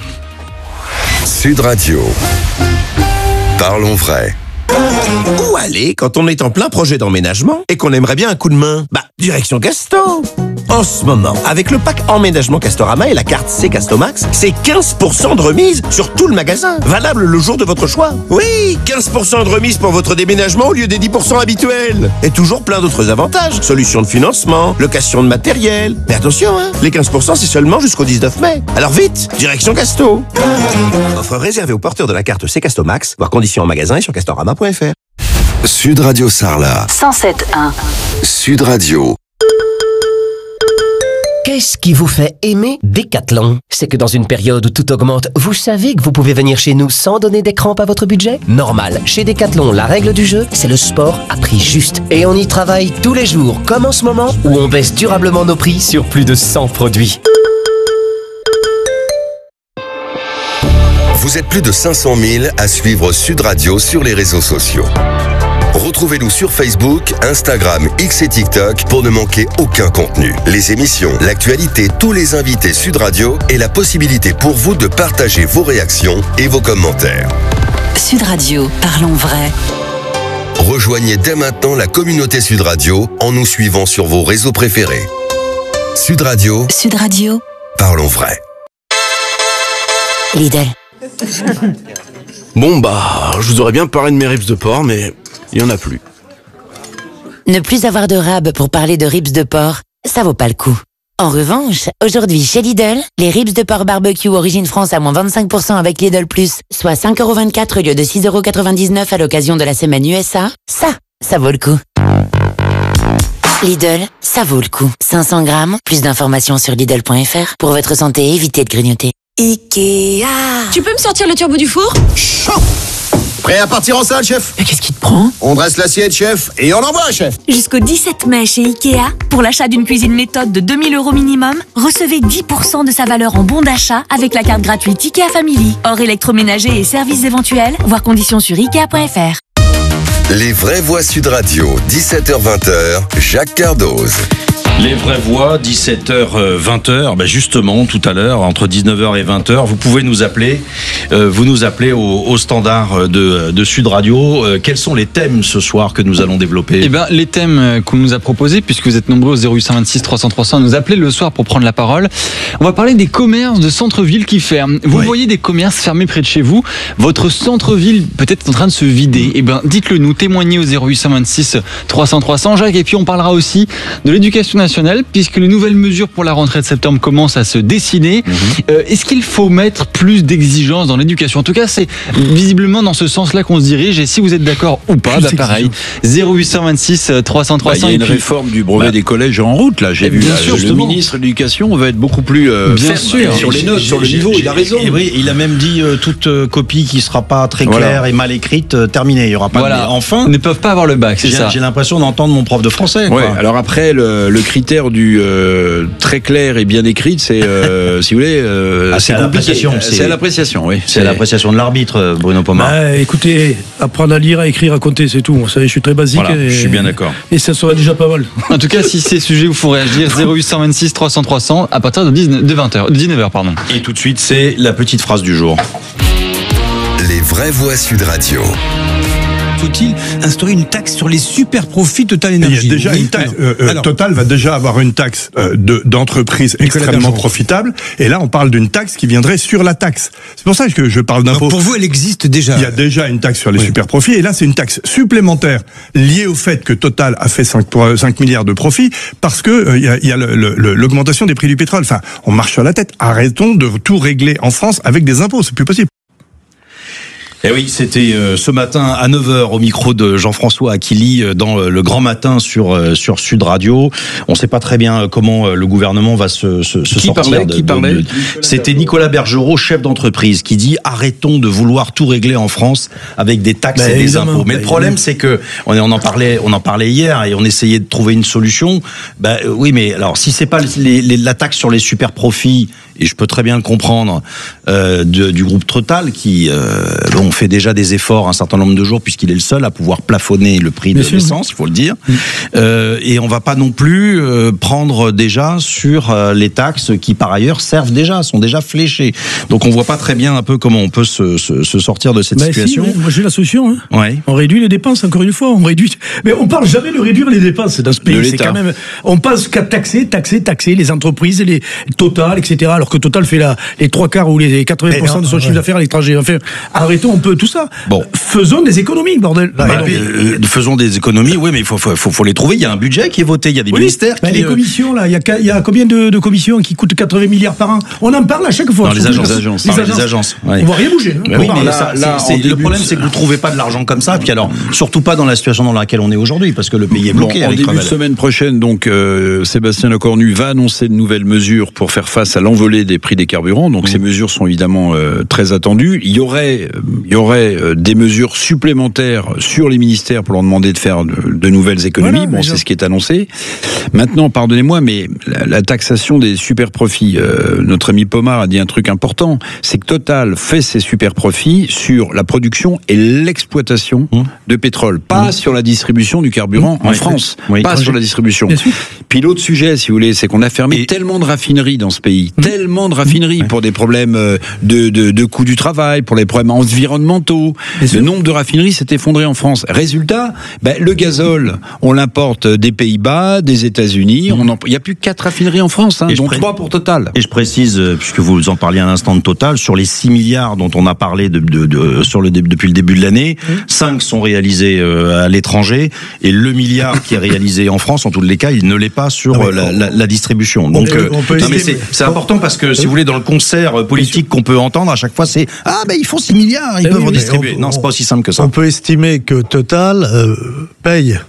Sud Radio. Parlons vrai. Où aller quand on est en plein projet d'emménagement et qu'on aimerait bien un coup de main ? Bah, direction Casto. En ce moment, avec le pack emménagement Castorama et la carte C Castomax, c'est quinze pour cent de remise sur tout le magasin. Valable le jour de votre choix. Oui, quinze pour cent de remise pour votre déménagement au lieu des dix pour cent habituels. Et toujours plein d'autres avantages. Solutions de financement, location de matériel. Mais attention, hein, les quinze pour cent c'est seulement jusqu'au dix-neuf mai. Alors vite, direction Casto. Offre réservée aux porteurs de la carte C Castomax, voir conditions en magasin et sur castorama point f r. Sud Radio Sarlat. cent sept un. Sud Radio. Qu'est-ce qui vous fait aimer Decathlon ? C'est que dans une période où tout augmente, vous savez que vous pouvez venir chez nous sans donner des crampes à votre budget ? Normal. Chez Decathlon, la règle du jeu, c'est le sport à prix juste. Et on y travaille tous les jours, comme en ce moment, où on baisse durablement nos prix sur plus de cent produits. Vous êtes plus de cinq cent mille à suivre Sud Radio sur les réseaux sociaux. Retrouvez-nous sur Facebook, Instagram, X et TikTok pour ne manquer aucun contenu. Les émissions, l'actualité, tous les invités Sud Radio et la possibilité pour vous de partager vos réactions et vos commentaires. Sud Radio, parlons vrai. Rejoignez dès maintenant la communauté Sud Radio en nous suivant sur vos réseaux préférés. Sud Radio. Sud Radio. Parlons vrai. Lidl. Bon bah, je vous aurais bien parlé de mes ribs de porc, mais il n'y en a plus. Ne plus avoir de rab pour parler de ribs de porc, ça vaut pas le coup. En revanche, aujourd'hui chez Lidl, les ribs de porc barbecue origine France à moins vingt-cinq pour cent avec Lidl Plus, soit cinq euros vingt-quatre au lieu de six euros quatre-vingt-dix-neuf à l'occasion de la semaine U S A, ça, ça vaut le coup. Lidl, ça vaut le coup. cinq cents grammes, plus d'informations sur Lidl point f r. Pour votre santé, évitez de grignoter. Ikea. Tu peux me sortir le turbo du four ? Chaud. Prêt à partir en salle, chef ? Mais qu'est-ce qui te Prends. On dresse l'assiette, chef, et on envoie, chef. Jusqu'au dix-sept mai chez Ikea, pour l'achat d'une cuisine méthode de deux mille euros minimum, recevez dix pour cent de sa valeur en bon d'achat avec la carte gratuite Ikea Family. Hors électroménager et services éventuels, voir conditions sur ikea point f r. Les vraies voix Sud Radio, dix-sept heures vingt, Jacques Cardoz. Les vraies voix, dix-sept heures vingt, ben justement, tout à l'heure, entre dix-neuf heures et vingt heures, vous pouvez nous appeler, euh, vous nous appelez au, au standard de, de Sud Radio. Euh, quels sont les thèmes ce soir que nous allons développer ? Eh ben, les thèmes qu'on nous a proposés, puisque vous êtes nombreux au zéro huit cent vingt-six trois cents trois cents à nous appeler le soir pour prendre la parole. On va parler des commerces de centre-ville qui ferment. Vous oui. voyez des commerces fermés près de chez vous. Votre centre-ville peut-être en train de se vider. Eh ben, dites-le nous, témoignez au zéro huit cent vingt-six trois cents trois cents, Jacques. Et puis on parlera aussi de l'éducation nationale, puisque les nouvelles mesures pour la rentrée de septembre commencent à se dessiner. Mmh. Euh, est-ce qu'il faut mettre plus d'exigences dans l'éducation ? En tout cas, c'est visiblement dans ce sens-là qu'on se dirige. Et si vous êtes d'accord ou pas, bah pareil, zéro huit cent vingt-six trois cents trois cents. Bah, il y a une puis... réforme du brevet bah, des collèges en route, là. J'ai vu bien là, sûr, le justement. ministre de l'Éducation va être beaucoup plus euh, bien ferme sûr. sur les notes, sur le niveau. Il a raison. Et oui, il a même dit euh, toute euh, copie qui sera pas très claire voilà. et mal écrite, euh, terminée. Il y aura pas voilà. de... Enfin, ils ne peuvent pas avoir le bac, c'est j'ai, ça. J'ai l'impression d'entendre mon prof de français. Ouais. Quoi. Alors après, le, le critère du euh, très clair et bien écrit, c'est, euh, si vous voulez, euh, ah, c'est, c'est à l'appréciation. C'est, c'est à l'appréciation, oui. C'est, c'est à l'appréciation de l'arbitre, Bruno Pomar. Bah, écoutez, apprendre à lire, à écrire, à compter, c'est tout. Vous savez, je suis très basique. Voilà, et, je suis bien d'accord. Et ça serait déjà pas mal. En tout cas, si ces sujets vous font réagir, zéro huit cent vingt-six trois cents trois cents à partir de, dix-neuf, de vingt heures, dix-neuf heures, pardon. Et tout de suite, c'est la petite phrase du jour. Les vraies voix Sud Radio. Faut-il instaurer une taxe sur les super profits Total Energy ? Il y a déjà oui. une taxe. Alors, euh, euh, alors, Total va déjà avoir une taxe euh, de, d'entreprise extrêmement profitable. Et là, on parle d'une taxe qui viendrait sur la taxe. C'est pour ça que je parle d'impôt. Pour vous, elle existe déjà. Il y a déjà une taxe sur les oui. super profits. Et là, c'est une taxe supplémentaire liée au fait que Total a fait cinq milliards de profits parce que euh, il y a, il y a le, le, l'augmentation des prix du pétrole. Enfin, on marche sur la tête. Arrêtons de tout régler en France avec des impôts. C'est plus possible. Eh oui, c'était euh, ce matin à neuf heures au micro de Jean-François Aquili euh, dans euh, le Grand Matin sur euh, sur Sud Radio. On ne sait pas très bien comment euh, le gouvernement va se, se, se qui sortir. Parlait, de, qui de, parlait de, de... C'était Nicolas Bergerot, chef d'entreprise, qui dit arrêtons de vouloir tout régler en France avec des taxes bah, et des impôts. Mais bah, le problème, c'est que on, on en parlait, on en parlait hier et on essayait de trouver une solution. Bah euh, oui, mais alors si c'est pas les, les, la taxe sur les super profits, et je peux très bien le comprendre, euh, de, du groupe Total qui euh, bon, fait déjà des efforts un certain nombre de jours puisqu'il est le seul à pouvoir plafonner le prix de l'essence, il faut le dire. Mmh. Euh, et on va pas non plus euh, prendre déjà sur euh, les taxes qui par ailleurs servent déjà, sont déjà fléchées. Donc on voit pas très bien un peu comment on peut se, se, se sortir de cette bah situation. Si, ouais, moi j'ai la solution. Hein. Ouais. On réduit les dépenses encore une fois. On réduit. Mais on parle jamais de réduire les dépenses dans ce pays. C'est quand même. On pense qu'à taxer, taxer, taxer les entreprises, les Total, et cetera. Alors que Total fait la, les trois quarts ou les quatre-vingts pour cent non, de son ouais. chiffre d'affaires à l'étranger. Enfin, arrêtons un peu tout ça. Bon. Faisons des économies, bordel. Bah, bah, euh, faisons des économies, oui, mais il faut, faut, faut, faut les trouver. Il y a un budget qui est voté, il y a des oui, ministères bah, qui... Les commissions, là, il y a, il y a combien de, de commissions qui coûtent quatre-vingts milliards par an ? On en parle à chaque fois. Dans les agences. Les agences. Les agences. Les agences ouais. On ne voit rien bouger. Hein, oui, mais là, ça, là, c'est, c'est, le problème, c'est que vous ne trouvez pas de l'argent comme ça. Puis alors, surtout pas dans la situation dans laquelle on est aujourd'hui, parce que le pays est bloqué. Bon, en début Travel. de semaine prochaine, donc, euh, Sébastien Lecornu va annoncer de nouvelles mesures pour faire face à l'envolée des prix des carburants. Donc, mmh. ces mesures sont évidemment euh, très attendues. Il y aurait, euh, il y aurait euh, des mesures supplémentaires sur les ministères pour leur demander de faire de, de nouvelles économies. Voilà, bon, c'est ce qui est annoncé. Maintenant, pardonnez-moi, mais la, la taxation des super profits, euh, notre ami Pomar a dit un truc important, c'est que Total fait ses super profits sur la production et l'exploitation mmh. de pétrole, pas mmh. sur la distribution du carburant mmh. en oui, France, oui, pas oui, sur la distribution. Puis l'autre sujet, si vous voulez, c'est qu'on a fermé et... tellement de raffineries dans ce pays, mmh. tellement de raffineries mmh. pour des problèmes de, de, de coût du travail, pour les problèmes environnementaux. Le nombre de raffineries s'est effondré en France. Résultat, ben, le gazole, on l'importe des Pays-Bas, des États-Unis. Mmh. Il n'y a plus que quatre raffineries en France, hein, dont pré... trois pour Total. Et je précise, puisque vous en parliez à l'instant de Total, sur les six milliards dont on a parlé de, de, de, sur le, depuis le début de l'année, mmh. cinq sont réalisés euh, à l'étranger, et le milliard qui est réalisé en France, en tous les cas, il ne l'est pas sur euh, la, la, la distribution. Donc, euh, non, mais c'est, c'est important parce que, si vous voulez, dans le concert politique qu'on peut entendre, à chaque fois, c'est « Ah, ben ils font six milliards, ils et peuvent oui, redistribuer ». Non, c'est pas aussi simple que ça. On peut estimer que Total euh, paye,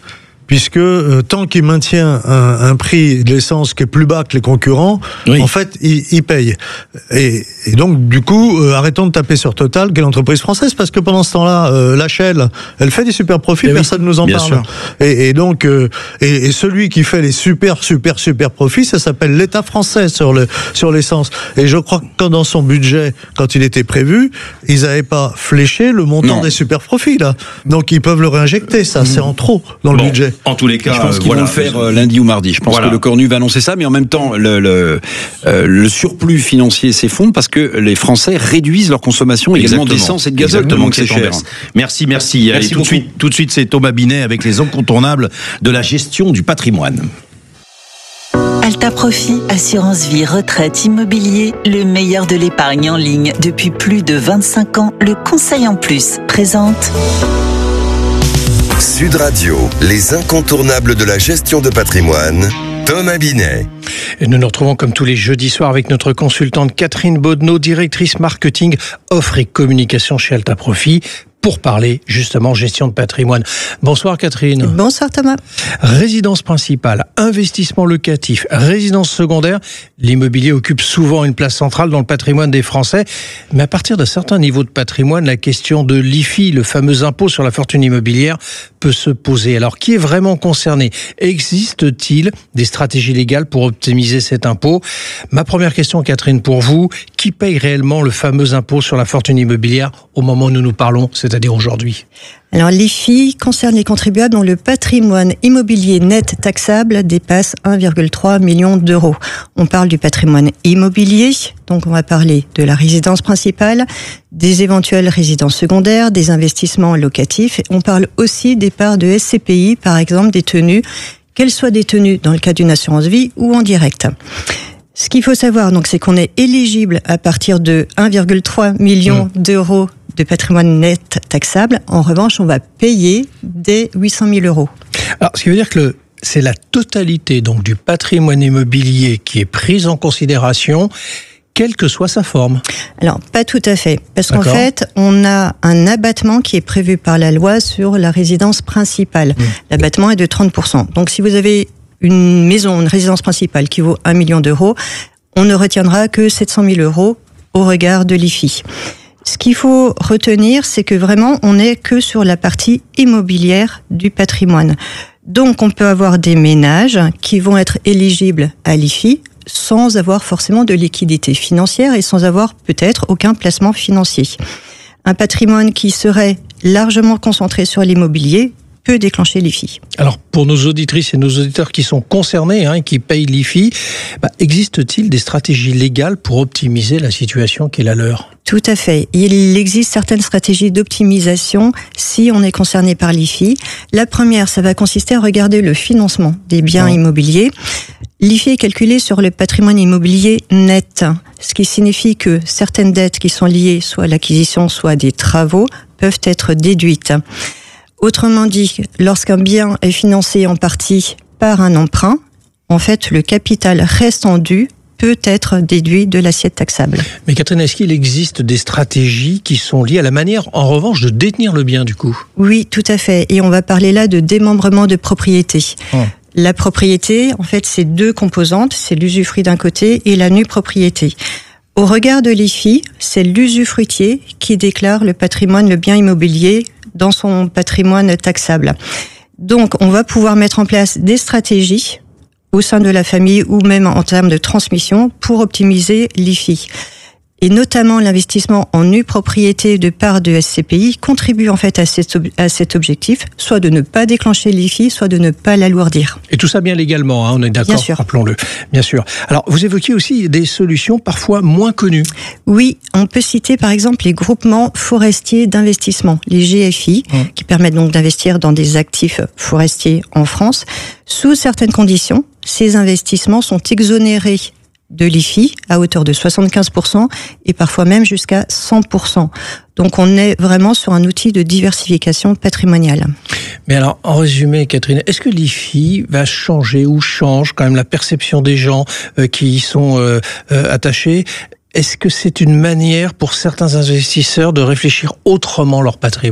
puisque euh, tant qu'il maintient un, un prix de l'essence qui est plus bas que les concurrents, oui. en fait, il, il paye. Et, et donc, du coup, euh, arrêtons de taper sur Total, qui est l'entreprise française, parce que pendant ce temps-là, euh, la Shell, elle fait des super profits, et personne ne oui, nous en parle. Et, et donc, euh, et, et celui qui fait les super, super, super profits, ça s'appelle l'État français sur le sur l'essence. Et je crois que dans son budget, quand il était prévu, ils n'avaient pas fléché le montant non. des super profits là. Donc ils peuvent le réinjecter, ça, mmh. c'est en trop dans bon, le budget. En tous les cas, je pense qu'ils voilà. vont le faire euh, lundi ou mardi. Je pense voilà. que le Cornu va annoncer ça, mais en même temps, le, le, euh, le surplus financier s'effondre parce que les Français réduisent leur consommation également d'essence et de gazole. Exactement, que c'est cher. Merci, merci. merci tout, de suite, tout de suite, c'est Thomas Binet avec les incontournables de la gestion du patrimoine. Alta Profit, assurance vie, retraite, immobilier, le meilleur de l'épargne en ligne depuis plus de vingt-cinq ans. Le conseil en plus présente Sud Radio, les incontournables de la gestion de patrimoine, Thomas Binet. Et nous nous retrouvons comme tous les jeudis soirs avec notre consultante Catherine Bodneau, directrice marketing, offre et communication chez Alta Profit, pour parler justement gestion de patrimoine. Bonsoir Catherine. Bonsoir Thomas. Résidence principale, investissement locatif, résidence secondaire, l'immobilier occupe souvent une place centrale dans le patrimoine des Français. Mais à partir d'un certain niveau de patrimoine, la question de l'I F I, le fameux impôt sur la fortune immobilière, peut se poser. Alors qui est vraiment concerné ? Existe-t-il des stratégies légales pour optimiser cet impôt ? Ma première question Catherine pour vous, qui paye réellement le fameux impôt sur la fortune immobilière au moment où nous nous parlons ? C'est c'est-à-dire aujourd'hui ? Alors l'I F I concerne les contribuables dont le patrimoine immobilier net taxable dépasse un virgule trois million d'euros. On parle du patrimoine immobilier, donc on va parler de la résidence principale, des éventuelles résidences secondaires, des investissements locatifs. On parle aussi des parts de S C P I, par exemple détenues, qu'elles soient détenues dans le cadre d'une assurance vie ou en direct. Ce qu'il faut savoir, donc, c'est qu'on est éligible à partir de un virgule trois million mmh. d'euros de patrimoine net taxable. En revanche, on va payer dès huit cent mille euros. Alors, ce qui veut dire que le, c'est la totalité donc du patrimoine immobilier qui est prise en considération, quelle que soit sa forme. Alors, pas tout à fait. Parce D'accord. qu'en fait, on a un abattement qui est prévu par la loi sur la résidence principale. Mmh. L'abattement est de trente pour cent. Donc, si vous avez une maison, une résidence principale qui vaut un million d'euros, on ne retiendra que sept cent mille euros au regard de l'I F I. Ce qu'il faut retenir, c'est que vraiment, on n'est que sur la partie immobilière du patrimoine. Donc, on peut avoir des ménages qui vont être éligibles à l'I F I sans avoir forcément de liquidité financière et sans avoir peut-être aucun placement financier. Un patrimoine qui serait largement concentré sur l'immobilier peut déclencher l'I F I. Alors, pour nos auditrices et nos auditeurs qui sont concernés, hein, qui payent l'I F I, bah, existe-t-il des stratégies légales pour optimiser la situation qui est la leur ? Tout à fait. Il existe certaines stratégies d'optimisation si on est concerné par l'I F I. La première, ça va consister à regarder le financement des biens mmh. immobiliers. L'I F I est calculé sur le patrimoine immobilier net, ce qui signifie que certaines dettes qui sont liées soit à l'acquisition, soit à des travaux peuvent être déduites. Autrement dit, lorsqu'un bien est financé en partie par un emprunt, en fait, le capital restant dû peut être déduit de l'assiette taxable. Mais Catherine, est-ce qu'il existe des stratégies qui sont liées à la manière, en revanche, de détenir le bien, du coup ? Oui, tout à fait. Et on va parler là de démembrement de propriété. Oh. La propriété, en fait, c'est deux composantes. C'est l'usufruit d'un côté et la nue propriété. Au regard de l'I F I, c'est l'usufruitier qui déclare le patrimoine, le bien immobilier dans son patrimoine taxable. Donc, on va pouvoir mettre en place des stratégies au sein de la famille ou même en termes de transmission pour optimiser l'I F I. Et notamment l'investissement en nue propriété de part de S C P I contribue en fait à cet, ob- à cet objectif, soit de ne pas déclencher l'I F I, soit de ne pas l'alourdir. Et tout ça bien légalement, hein, on est d'accord, bien sûr. Rappelons-le, bien sûr. Alors, vous évoquiez aussi des solutions parfois moins connues. Oui, on peut citer par exemple les groupements forestiers d'investissement, les G F I, hum. qui permettent donc d'investir dans des actifs forestiers en France. Sous certaines conditions, ces investissements sont exonérés de l'I F I à hauteur de soixante-quinze pour cent et parfois même jusqu'à cent pour cent. Donc on est vraiment sur un outil de diversification patrimoniale. Mais alors, en résumé, Catherine, est-ce que l'I F I va changer ou change quand même la perception des gens euh, qui y sont euh, euh, attachés ? Est-ce que c'est une manière pour certains investisseurs de réfléchir autrement leur patrimoine ?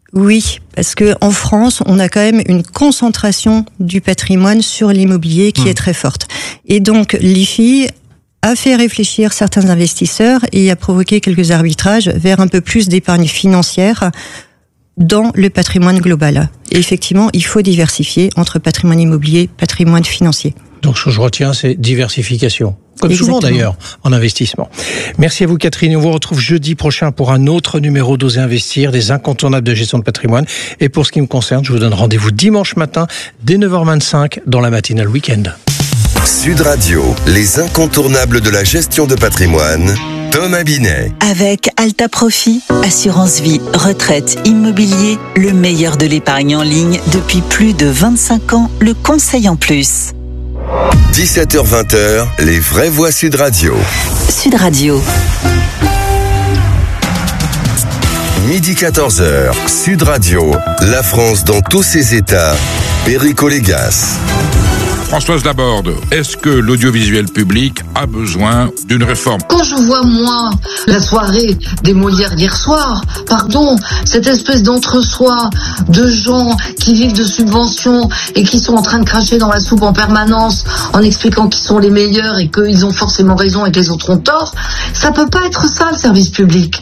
Oui, parce que en France, on a quand même une concentration du patrimoine sur l'immobilier qui mmh. est très forte. Et donc, l'I F I a fait réfléchir certains investisseurs et a provoqué quelques arbitrages vers un peu plus d'épargne financière dans le patrimoine global. Et effectivement, il faut diversifier entre patrimoine immobilier et patrimoine financier. Donc, ce que je retiens, c'est diversification. Comme Exactement. Souvent d'ailleurs, en investissement. Merci à vous Catherine, on vous retrouve jeudi prochain pour un autre numéro d'Oser Investir, des incontournables de gestion de patrimoine. Et pour ce qui me concerne, je vous donne rendez-vous dimanche matin, dès neuf heures vingt-cinq, dans la matinale week-end. Sud Radio, les incontournables de la gestion de patrimoine, Thomas Binet. Avec Alta Profit, assurance vie, retraite, immobilier, le meilleur de l'épargne en ligne depuis plus de vingt-cinq ans, le conseil en plus. dix-sept heures vingt, les vraies voix Sud Radio. Sud Radio. Midi quatorze heures, Sud Radio, la France dans tous ses états, Perico Légas. Françoise Laborde, est-ce que l'audiovisuel public a besoin d'une réforme ? Quand je vois, moi, la soirée des Molières hier soir, pardon, cette espèce d'entre-soi de gens qui vivent de subventions et qui sont en train de cracher dans la soupe en permanence en expliquant qu'ils sont les meilleurs et qu'ils ont forcément raison et que les autres ont tort, ça peut pas être ça, le service public.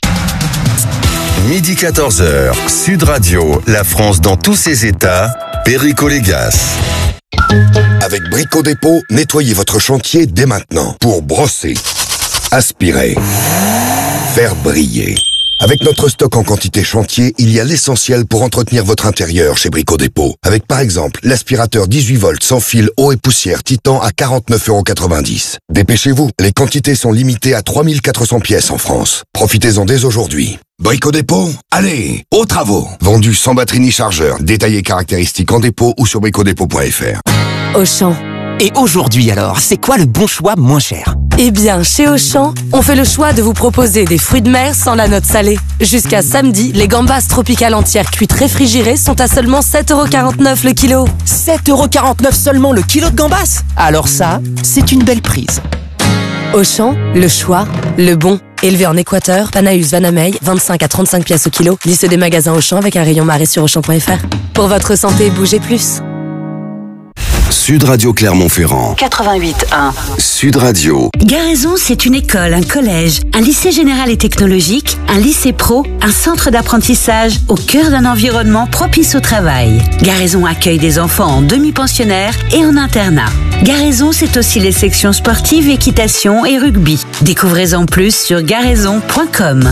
Midi quatorze heures, Sud Radio, la France dans tous ses états, Perico Légas. Avec Brico Dépôt, nettoyez votre chantier dès maintenant pour brosser, aspirer, faire briller. Avec notre stock en quantité chantier, il y a l'essentiel pour entretenir votre intérieur chez Brico Dépôt. Avec par exemple l'aspirateur dix-huit volts sans fil eau et poussière Titan à quarante-neuf euros quatre-vingt-dix. Dépêchez-vous, les quantités sont limitées à trois mille quatre cents pièces en France. Profitez-en dès aujourd'hui. Brico Dépôt, allez, aux travaux. Vendu sans batterie ni chargeur, détaillé caractéristiques en dépôt ou sur bricodépôt point f r. Auchan. Et aujourd'hui alors, c'est quoi le bon choix moins cher ? Eh bien, chez Auchan, on fait le choix de vous proposer des fruits de mer sans la note salée. Jusqu'à samedi, les gambas tropicales entières cuites réfrigérées sont à seulement sept euros quarante-neuf le kilo. sept euros quarante-neuf seulement le kilo de gambas ? Alors ça, c'est une belle prise. Auchan, le choix, le bon. Élevé en Équateur, Panaeus Vanamey, vingt-cinq à trente-cinq pièces au kilo. Liste des magasins Auchan avec un rayon marée sur auchan point f r. Pour votre santé, bougez plus. Sud Radio Clermont-Ferrand. quatre-vingt-huit un. Sud Radio. Garaison, c'est une école, un collège, un lycée général et technologique, un lycée pro, un centre d'apprentissage au cœur d'un environnement propice au travail. Garaison accueille des enfants en demi-pensionnaire et en internat. Garaison, c'est aussi les sections sportives, équitation et rugby. Découvrez-en plus sur garaison point com.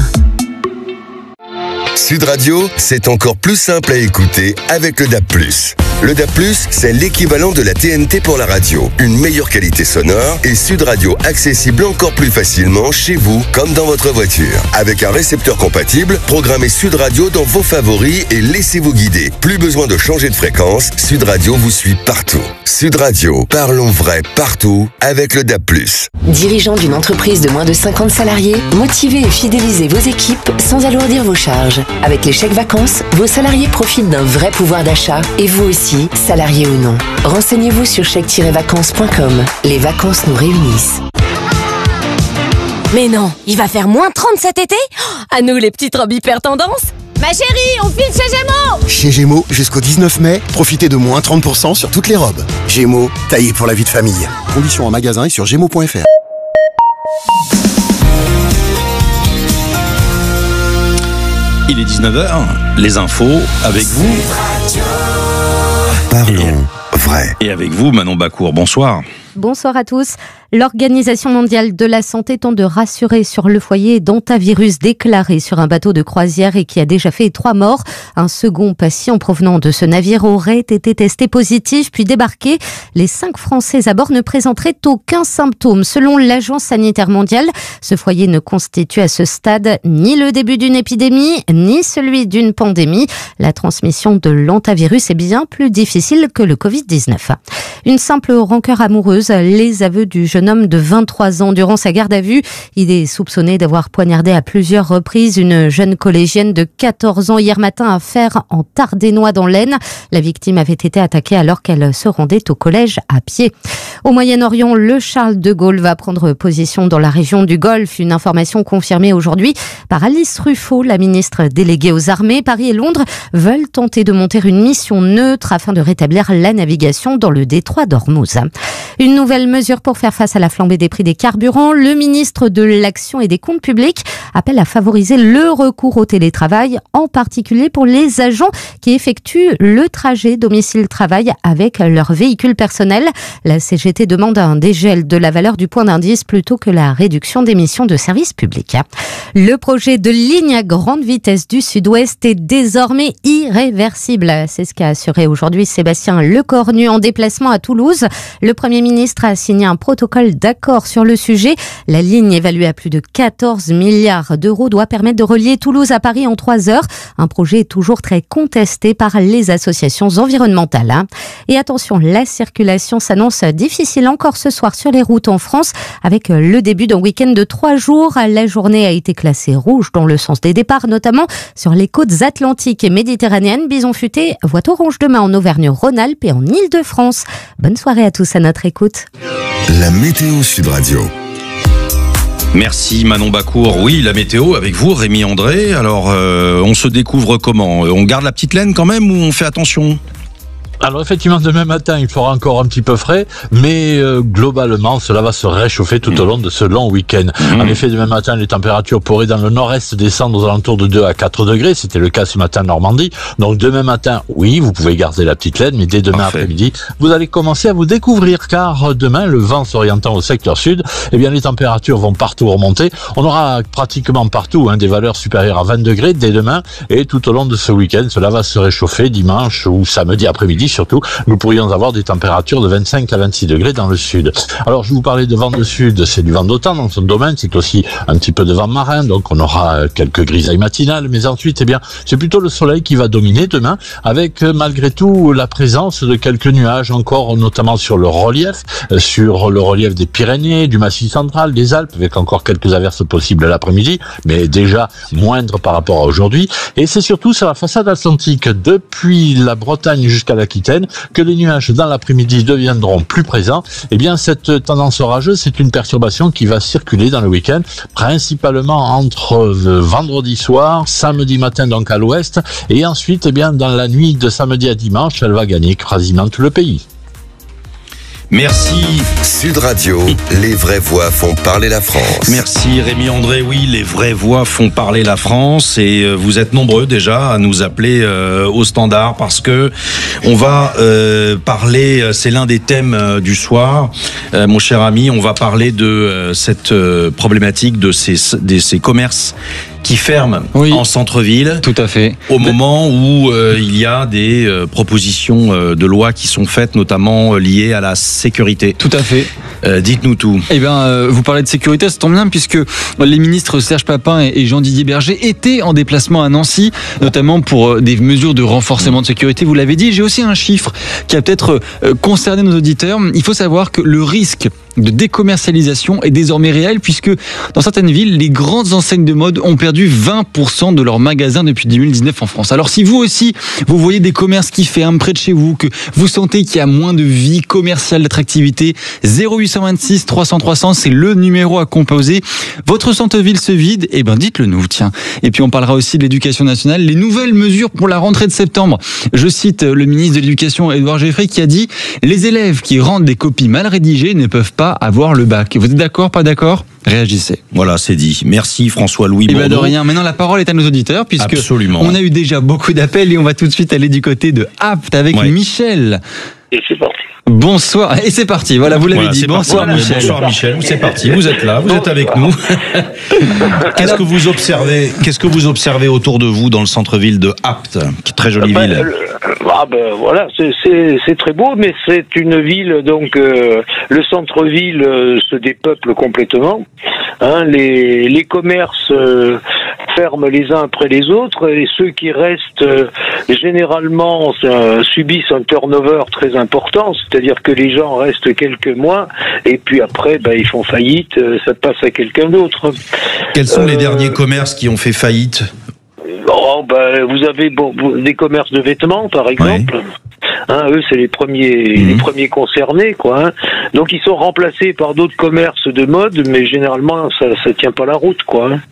Sud Radio, c'est encore plus simple à écouter avec le D A B plus. Le D A B plus, c'est l'équivalent de la T N T pour la radio. Une meilleure qualité sonore et Sud Radio accessible encore plus facilement chez vous comme dans votre voiture. Avec un récepteur compatible, programmez Sud Radio dans vos favoris et laissez-vous guider. Plus besoin de changer de fréquence, Sud Radio vous suit partout. Sud Radio, parlons vrai partout avec le D A B plus. Dirigeant d'une entreprise de moins de cinquante salariés, motivez et fidélisez vos équipes sans alourdir vos charges. Avec les chèques vacances, vos salariés profitent d'un vrai pouvoir d'achat et vous aussi, salariés ou non. Renseignez-vous sur chèque tiret vacances point com. Les vacances nous réunissent. Mais non, il va faire moins trente cet été ? À nous les petites robes hyper tendance. Ma chérie, on file chez Gémeaux. Chez Gémeaux, jusqu'au dix-neuf mai, profitez de moins trente pour cent sur toutes les robes. Gémeaux, taillé pour la vie de famille. Conditions en magasin et sur gémeaux point f r. Il est dix-neuf heures, les infos avec vous. Parlons vrai. Et avec vous, Manon Bacour, bonsoir. Bonsoir à tous. L'Organisation mondiale de la santé tente de rassurer sur le foyer d'hantavirus déclaré sur un bateau de croisière et qui a déjà fait trois morts. Un second patient provenant de ce navire aurait été testé positif puis débarqué. Les cinq Français à bord ne présenteraient aucun symptôme. Selon l'Agence sanitaire mondiale, ce foyer ne constitue à ce stade ni le début d'une épidémie, ni celui d'une pandémie. La transmission de l'hantavirus est bien plus difficile que le covid dix-neuf. Une simple rancœur amoureuse Toulouse les aveux du jeune homme de vingt-trois ans. Durant sa garde à vue, il est soupçonné d'avoir poignardé à plusieurs reprises une jeune collégienne de quatorze ans hier matin à Fères en Tardenois dans l'Aisne. La victime avait été attaquée alors qu'elle se rendait au collège à pied. Au Moyen-Orient, le Charles de Gaulle va prendre position dans la région du Golfe. Une information confirmée aujourd'hui par Alice Ruffo, la ministre déléguée aux armées. Paris et Londres veulent tenter de monter une mission neutre afin de rétablir la navigation dans le détroit d'Ormuz. Une nouvelle mesure pour faire face à la flambée des prix des carburants. Le ministre de l'Action et des Comptes publics appelle à favoriser le recours au télétravail, en particulier pour les agents qui effectuent le trajet domicile-travail avec leur véhicule personnel. La C G T demande un dégel de la valeur du point d'indice plutôt que la réduction d'émissions de services publics. Le projet de ligne à grande vitesse du Sud-Ouest est désormais irréversible. C'est ce qu'a assuré aujourd'hui Sébastien Lecornu en déplacement à Toulouse. Le Premier ministre a signé un protocole d'accord sur le sujet. La ligne, évaluée à plus de quatorze milliards d'euros, doit permettre de relier Toulouse à Paris en trois heures. Un projet toujours très contesté par les associations environnementales. Et attention, la circulation s'annonce difficile encore ce soir sur les routes en France avec le début d'un week-end de trois jours. La journée a été classée rouge dans le sens des départs, notamment sur les côtes atlantiques et méditerranéennes. Bison futé voit orange demain en Auvergne-Rhône-Alpes et en Île-de-France. Bonne soirée à tous à notre écoute. La météo Sud Radio. Merci Manon Bacour. Oui, la météo avec vous, Rémi André. Alors, euh, on se découvre comment ? On garde la petite laine quand même ou on fait attention ? Alors effectivement, demain matin, il fera encore un petit peu frais, mais euh, globalement, cela va se réchauffer tout au long de ce long week-end. Mmh. En effet, demain matin, les températures pourraient dans le nord-est descendre aux alentours de deux à quatre degrés. C'était le cas ce matin en Normandie. Donc demain matin, oui, vous pouvez garder la petite laine, mais dès demain Parfait. Après-midi, vous allez commencer à vous découvrir, car demain, le vent s'orientant au secteur sud, eh bien les températures vont partout remonter. On aura pratiquement partout hein, des valeurs supérieures à vingt degrés dès demain, et tout au long de ce week-end, cela va se réchauffer dimanche ou samedi après-midi. Surtout, nous pourrions avoir des températures de vingt-cinq à vingt-six degrés dans le sud. Alors, je vous parlais de vent de sud, c'est du vent d'automne dans son domaine, c'est aussi un petit peu de vent marin, donc on aura quelques grisailles matinales, mais ensuite, eh bien, c'est plutôt le soleil qui va dominer demain, avec malgré tout la présence de quelques nuages encore, notamment sur le relief, sur le relief des Pyrénées, du Massif central, des Alpes, avec encore quelques averses possibles l'après-midi, mais déjà moindres par rapport à aujourd'hui. Et c'est surtout sur la façade atlantique, depuis la Bretagne jusqu'à la que les nuages dans l'après-midi deviendront plus présents. Eh bien, cette tendance orageuse, c'est une perturbation qui va circuler dans le week-end, principalement entre vendredi soir, samedi matin donc à l'ouest, et ensuite, eh bien, dans la nuit de samedi à dimanche, elle va gagner quasiment tout le pays. Merci. Sud Radio, les vraies voix font parler la France. Merci Rémi André. Oui, les vraies voix font parler la France et vous êtes nombreux déjà à nous appeler euh, au standard parce que on va euh, parler, c'est l'un des thèmes du soir, euh, mon cher ami, on va parler de euh, cette euh, problématique de ces, de ces commerces qui ferment oui, en centre-ville. Tout à fait. Au moment où euh, il y a des euh, propositions euh, de loi qui sont faites, notamment euh, liées à la sécurité. Tout à fait. Euh, dites-nous tout. Eh bien, euh, vous parlez de sécurité, ça tombe bien, puisque les ministres Serge Papin et, et Jean-Didier Berger étaient en déplacement à Nancy, notamment pour euh, des mesures de renforcement de sécurité. Vous l'avez dit, j'ai aussi un chiffre qui a peut-être euh, concerné nos auditeurs. Il faut savoir que le risque de décommercialisation est désormais réel, puisque dans certaines villes, les grandes enseignes de mode ont perdu vingt pour cent de leurs magasins depuis deux mille dix-neuf en France. Alors si vous aussi, vous voyez des commerces qui ferment près de chez vous, que vous sentez qu'il y a moins de vie commerciale, d'attractivité, zéro huit cent vingt-six trois cents trois cents, c'est le numéro à composer. Votre centre-ville se vide, eh ben dites-le nous, tiens. Et puis on parlera aussi de l'éducation nationale, les nouvelles mesures pour la rentrée de septembre. Je cite le ministre de l'Éducation, Édouard Geffray, qui a dit « Les élèves qui rendent des copies mal rédigées ne peuvent pas avoir le bac ». Vous êtes d'accord, pas d'accord ? Réagissez. Voilà, c'est dit. Merci François-Louis Bourdeau. Eh ben de rien. Maintenant, la parole est à nos auditeurs, puisque Absolument. on a eu déjà beaucoup d'appels et on va tout de suite aller du côté de Apt avec ouais. Michel. Et c'est parti. Bonsoir, et c'est parti, voilà, vous l'avez voilà, dit. Bonsoir parti. Michel. Bonsoir Michel, c'est parti, vous êtes là, vous bon. êtes avec nous. Qu'est-ce que vous observez, qu'est-ce que vous observez autour de vous dans le centre-ville de Apt, qui est très jolie ben, ville le, Ah ben voilà, c'est, c'est, c'est très beau, mais c'est une ville, donc euh, le centre-ville euh, se dépeuple complètement. Hein, les, les commerces euh, ferment les uns après les autres, et ceux qui restent euh, généralement euh, subissent un turnover très important, c'est-à-dire que les gens restent quelques mois, et puis après ben, ils font faillite, euh, ça passe à quelqu'un d'autre. Quels sont euh, les derniers commerces qui ont fait faillite? Oh, ben, vous avez bon, des commerces de vêtements, par exemple. Ouais. Hein, eux, c'est les premiers, mmh. les premiers concernés, quoi. Hein. Donc, ils sont remplacés par d'autres commerces de mode, mais généralement, ça, ça tient pas la route, quoi. Hein.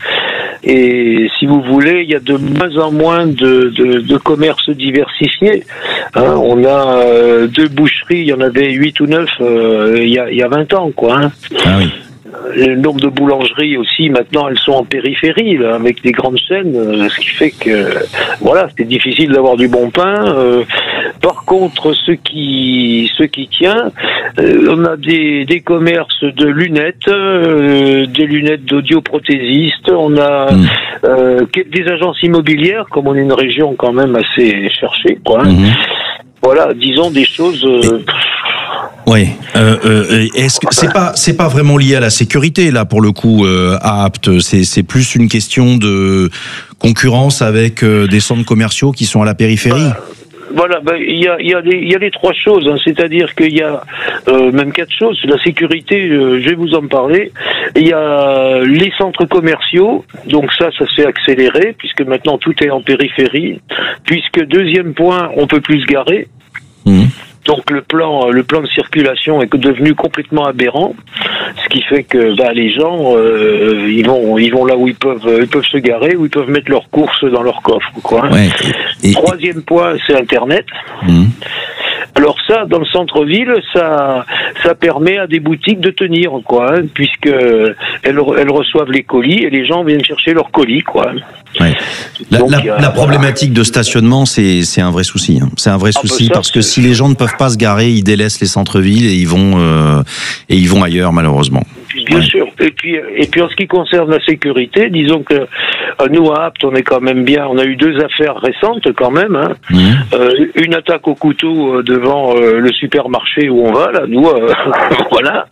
Et si vous voulez, il y a de moins en moins de, de, de commerces diversifiés. Hein. On a euh, deux boucheries, il y en avait huit ou neuf euh, il y a, il y a vingt ans, quoi. Hein. Ah oui. Le nombre de boulangeries aussi, maintenant, elles sont en périphérie, là, avec des grandes chaînes, euh, ce qui fait que, voilà, c'est difficile d'avoir du bon pain. Euh, par contre, ce qui, ce qui tient, euh, on a des, des commerces de lunettes, euh, des lunettes d'audioprothésistes, on a mmh. euh, des agences immobilières, comme on est une région quand même assez cherchée, quoi. Mmh. Voilà, disons des choses... Euh, Oui. Euh, euh, est-ce que c'est pas c'est pas vraiment lié à la sécurité là pour le coup euh, à Apt? C'est c'est plus une question de concurrence avec euh, des centres commerciaux qui sont à la périphérie. Voilà, ben il y a il y a les il y a les trois choses, hein, c'est-à-dire qu'il y a euh, même quatre choses. La sécurité, euh, je vais vous en parler. Il y a les centres commerciaux, donc ça, ça s'est accéléré puisque maintenant tout est en périphérie. Puisque deuxième point, on peut plus se garer. Mmh. Donc le plan, le plan de circulation est devenu complètement aberrant, ce qui fait que bah, les gens, euh, ils vont, ils vont là où ils peuvent, ils peuvent se garer, où ils peuvent mettre leurs courses dans leur coffre, quoi. Ouais. Et... Troisième point, c'est Internet. Mmh. Alors ça, dans le centre-ville, ça, ça permet à des boutiques de tenir, quoi, hein, puisque elles, elles reçoivent les colis et les gens viennent chercher leurs colis, quoi. Ouais. La, Donc, la, euh, la problématique de stationnement, c'est c'est un vrai souci. Hein. C'est un vrai ah, souci bah ça, parce que c'est... si les gens ne peuvent pas se garer, ils délaissent les centres-villes et ils vont euh, et ils vont ailleurs malheureusement. Bien ouais. sûr. Et puis et puis en ce qui concerne la sécurité, disons que euh, nous à Apt, on est quand même bien. On a eu deux affaires récentes quand même. Hein. Mmh. Euh, une attaque au couteau euh, devant euh, le supermarché où on va là. Nous, euh, voilà.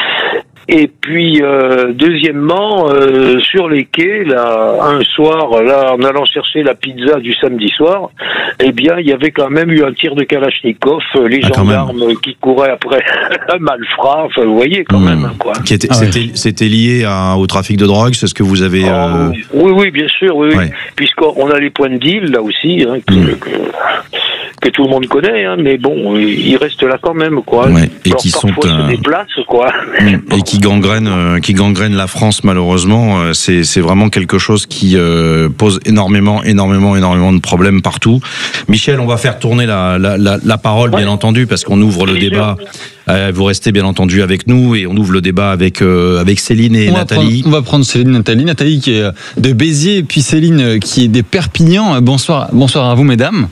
Et puis euh, deuxièmement, euh, sur les quais, là, un soir, là, en allant chercher la pizza du samedi soir, eh bien, il y avait quand même eu un tir de Kalachnikov, les ah, gendarmes qui couraient après un malfrat. Enfin, vous voyez quand mmh. même, quoi. Qui était, ah, c'était, ouais. c'était lié à, au trafic de drogue, c'est ce que vous avez. Euh... Oh, oui, oui, bien sûr, oui, ouais. oui. Puisqu'on a les points de deal là aussi, hein, que, mmh. que, que tout le monde connaît, hein, mais bon, ils restent là quand même, quoi. Ouais. Et alors, qui parfois, sont se euh... déplacent, quoi. Mmh. Et qui gangrène, euh, qui gangrène la France malheureusement. Euh, c'est, c'est vraiment quelque chose qui euh, pose énormément, énormément, énormément de problèmes partout. Michel, on va faire tourner la, la, la, la parole, ouais. bien entendu, parce qu'on ouvre le débat. Euh, vous restez bien entendu avec nous et on ouvre le débat avec euh, avec Céline et on Nathalie. Prendre, on va prendre Céline, Nathalie, Nathalie qui est de Béziers et puis Céline qui est des Perpignan. Bonsoir, bonsoir à vous, mesdames.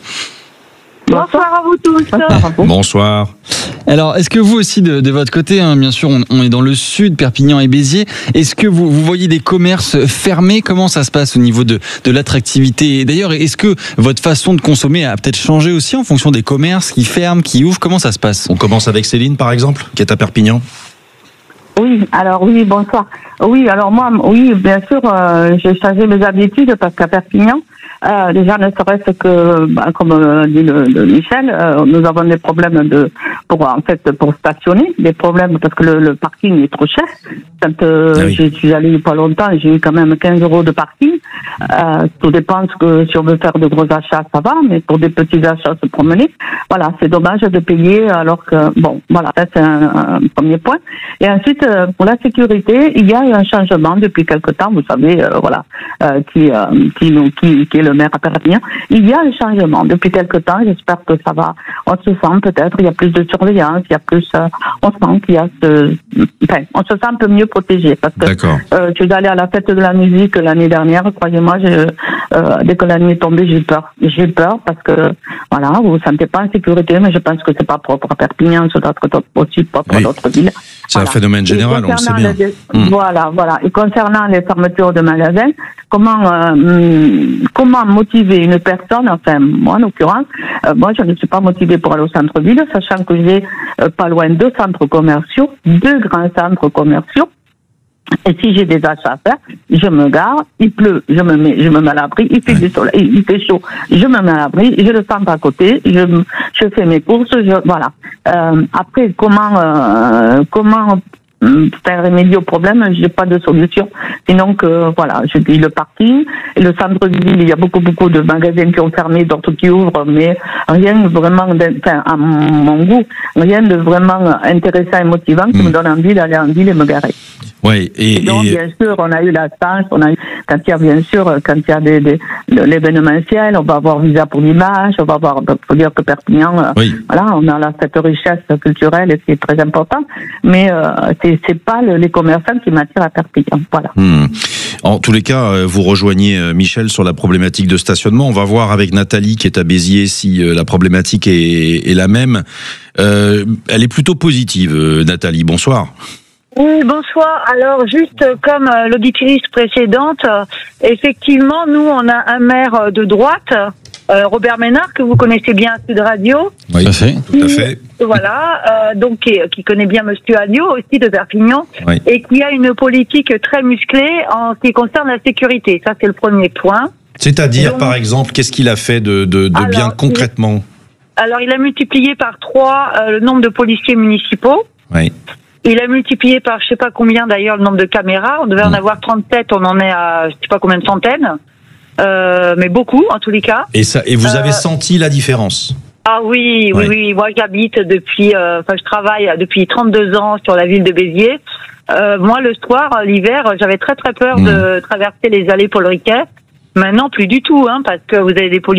Bonsoir à vous tous. Bonsoir. Alors, est-ce que vous aussi, de, de votre côté, hein, bien sûr, on, on est dans le sud, Perpignan et Béziers, est-ce que vous, vous voyez des commerces fermés? Comment ça se passe au niveau de, de l'attractivité? Et d'ailleurs, est-ce que votre façon de consommer a peut-être changé aussi en fonction des commerces qui ferment, qui ouvrent? Comment ça se passe? On commence avec Céline, par exemple, qui est à Perpignan. Oui, alors oui, bonsoir. Oui, alors moi, oui, bien sûr, euh, j'ai changé mes habitudes parce qu'à Perpignan, Euh, déjà, ne serait-ce que, bah, comme euh, dit le, le Michel, euh, nous avons des problèmes de, pour en fait, pour stationner, des problèmes parce que le, le parking est trop cher. Quand euh, ah oui. je suis allée il n'y a pas longtemps, j'ai eu quand même quinze euros de parking. Euh, tout dépend que si on veut faire de gros achats, ça va, mais pour des petits achats, se promener, voilà, c'est dommage de payer alors que, bon, voilà, c'est un, un premier point. Et ensuite, euh, pour la sécurité, il y a eu un changement depuis quelque temps, vous savez, euh, voilà, euh, qui, euh, qui nous, qui, qui est le maire à Perpignan. Il y a un changement depuis quelque temps. J'espère que ça va. On se sent peut-être. Il y a plus de surveillance. Il y a plus. Euh, on sent qu'il y a ce. Enfin, on se sent un peu mieux protégé parce que. Euh, je suis allée à la fête de la musique l'année dernière. Croyez-moi, je, euh, dès que la nuit est tombée, j'ai peur. J'ai peur parce que voilà, vous vous sentez pas en sécurité, mais je pense que c'est pas propre à Perpignan. Ça doit être aussi propre oui. à d'autres villes. C'est voilà. un phénomène général, on le sait bien. Les, mmh. Voilà, voilà. Et concernant les fermetures de magasins, comment euh, comment motiver une personne, enfin moi en l'occurrence, euh, moi je ne suis pas motivée pour aller au centre-ville, sachant que j'ai euh, pas loin deux centres commerciaux, deux grands centres commerciaux. Et si j'ai des achats à faire, je me gare, il pleut, je me mets, je me mets à l'abri, il fait du soleil, il fait chaud, je me mets à l'abri, j'ai le centre à côté, je, je fais mes courses, je, voilà. Euh, après, comment, euh, comment faire remédier au problème, j'ai pas de solution. Sinon que, voilà, je dis le parking, et le centre-ville, il y a beaucoup, beaucoup de magasins qui ont fermé, d'autres qui ouvrent, mais rien vraiment, enfin, à mon goût, rien de vraiment intéressant et motivant qui mmh. me donne envie d'aller en ville et me garer. Ouais, et, et donc, et... bien sûr, on a eu la chance, on a eu, quand il y a, bien sûr, quand il y a des, des, l'événementiel, on va avoir visa pour l'image, on va avoir, faut dire que Perpignan, oui. voilà, on a là, cette richesse culturelle qui est très importante, mais, euh, c'est, c'est pas le, les commerçants qui m'attirent à Perpignan, voilà. Hmm. En tous les cas, vous rejoignez Michel sur la problématique de stationnement. On va voir avec Nathalie qui est à Béziers si la problématique est, est la même. Euh, elle est plutôt positive, Nathalie. Bonsoir. Oui, bonsoir. Alors, juste comme euh, l'auditrice précédente, euh, effectivement, nous, on a un maire de droite, euh, Robert Ménard, que vous connaissez bien à Sud Radio. Oui, tout à fait. Tout à fait. Voilà, euh, donc qui, qui connaît bien Monsieur Alliot aussi de Perpignan, oui. et qui a une politique très musclée en ce qui concerne la sécurité. Ça, c'est le premier point. C'est-à-dire, donc, par exemple, qu'est-ce qu'il a fait de, de, de alors, bien concrètement ? il, Alors, il a multiplié par trois euh, le nombre de policiers municipaux. Oui. Il a multiplié par je sais pas combien d'ailleurs le nombre de caméras. On devait mmh. en avoir trente-sept, on en est à je sais pas combien de centaines, euh, mais beaucoup en tous les cas. Et ça, et vous avez euh, senti la différence ? Ah oui, oui, oui. oui. Moi, j'habite depuis, euh, enfin, je travaille depuis trente-deux ans sur la ville de Béziers. Euh, moi, le soir, l'hiver, j'avais très très peur mmh. de traverser les allées Paul Riquet. Maintenant, plus du tout, hein, parce que vous avez des policiers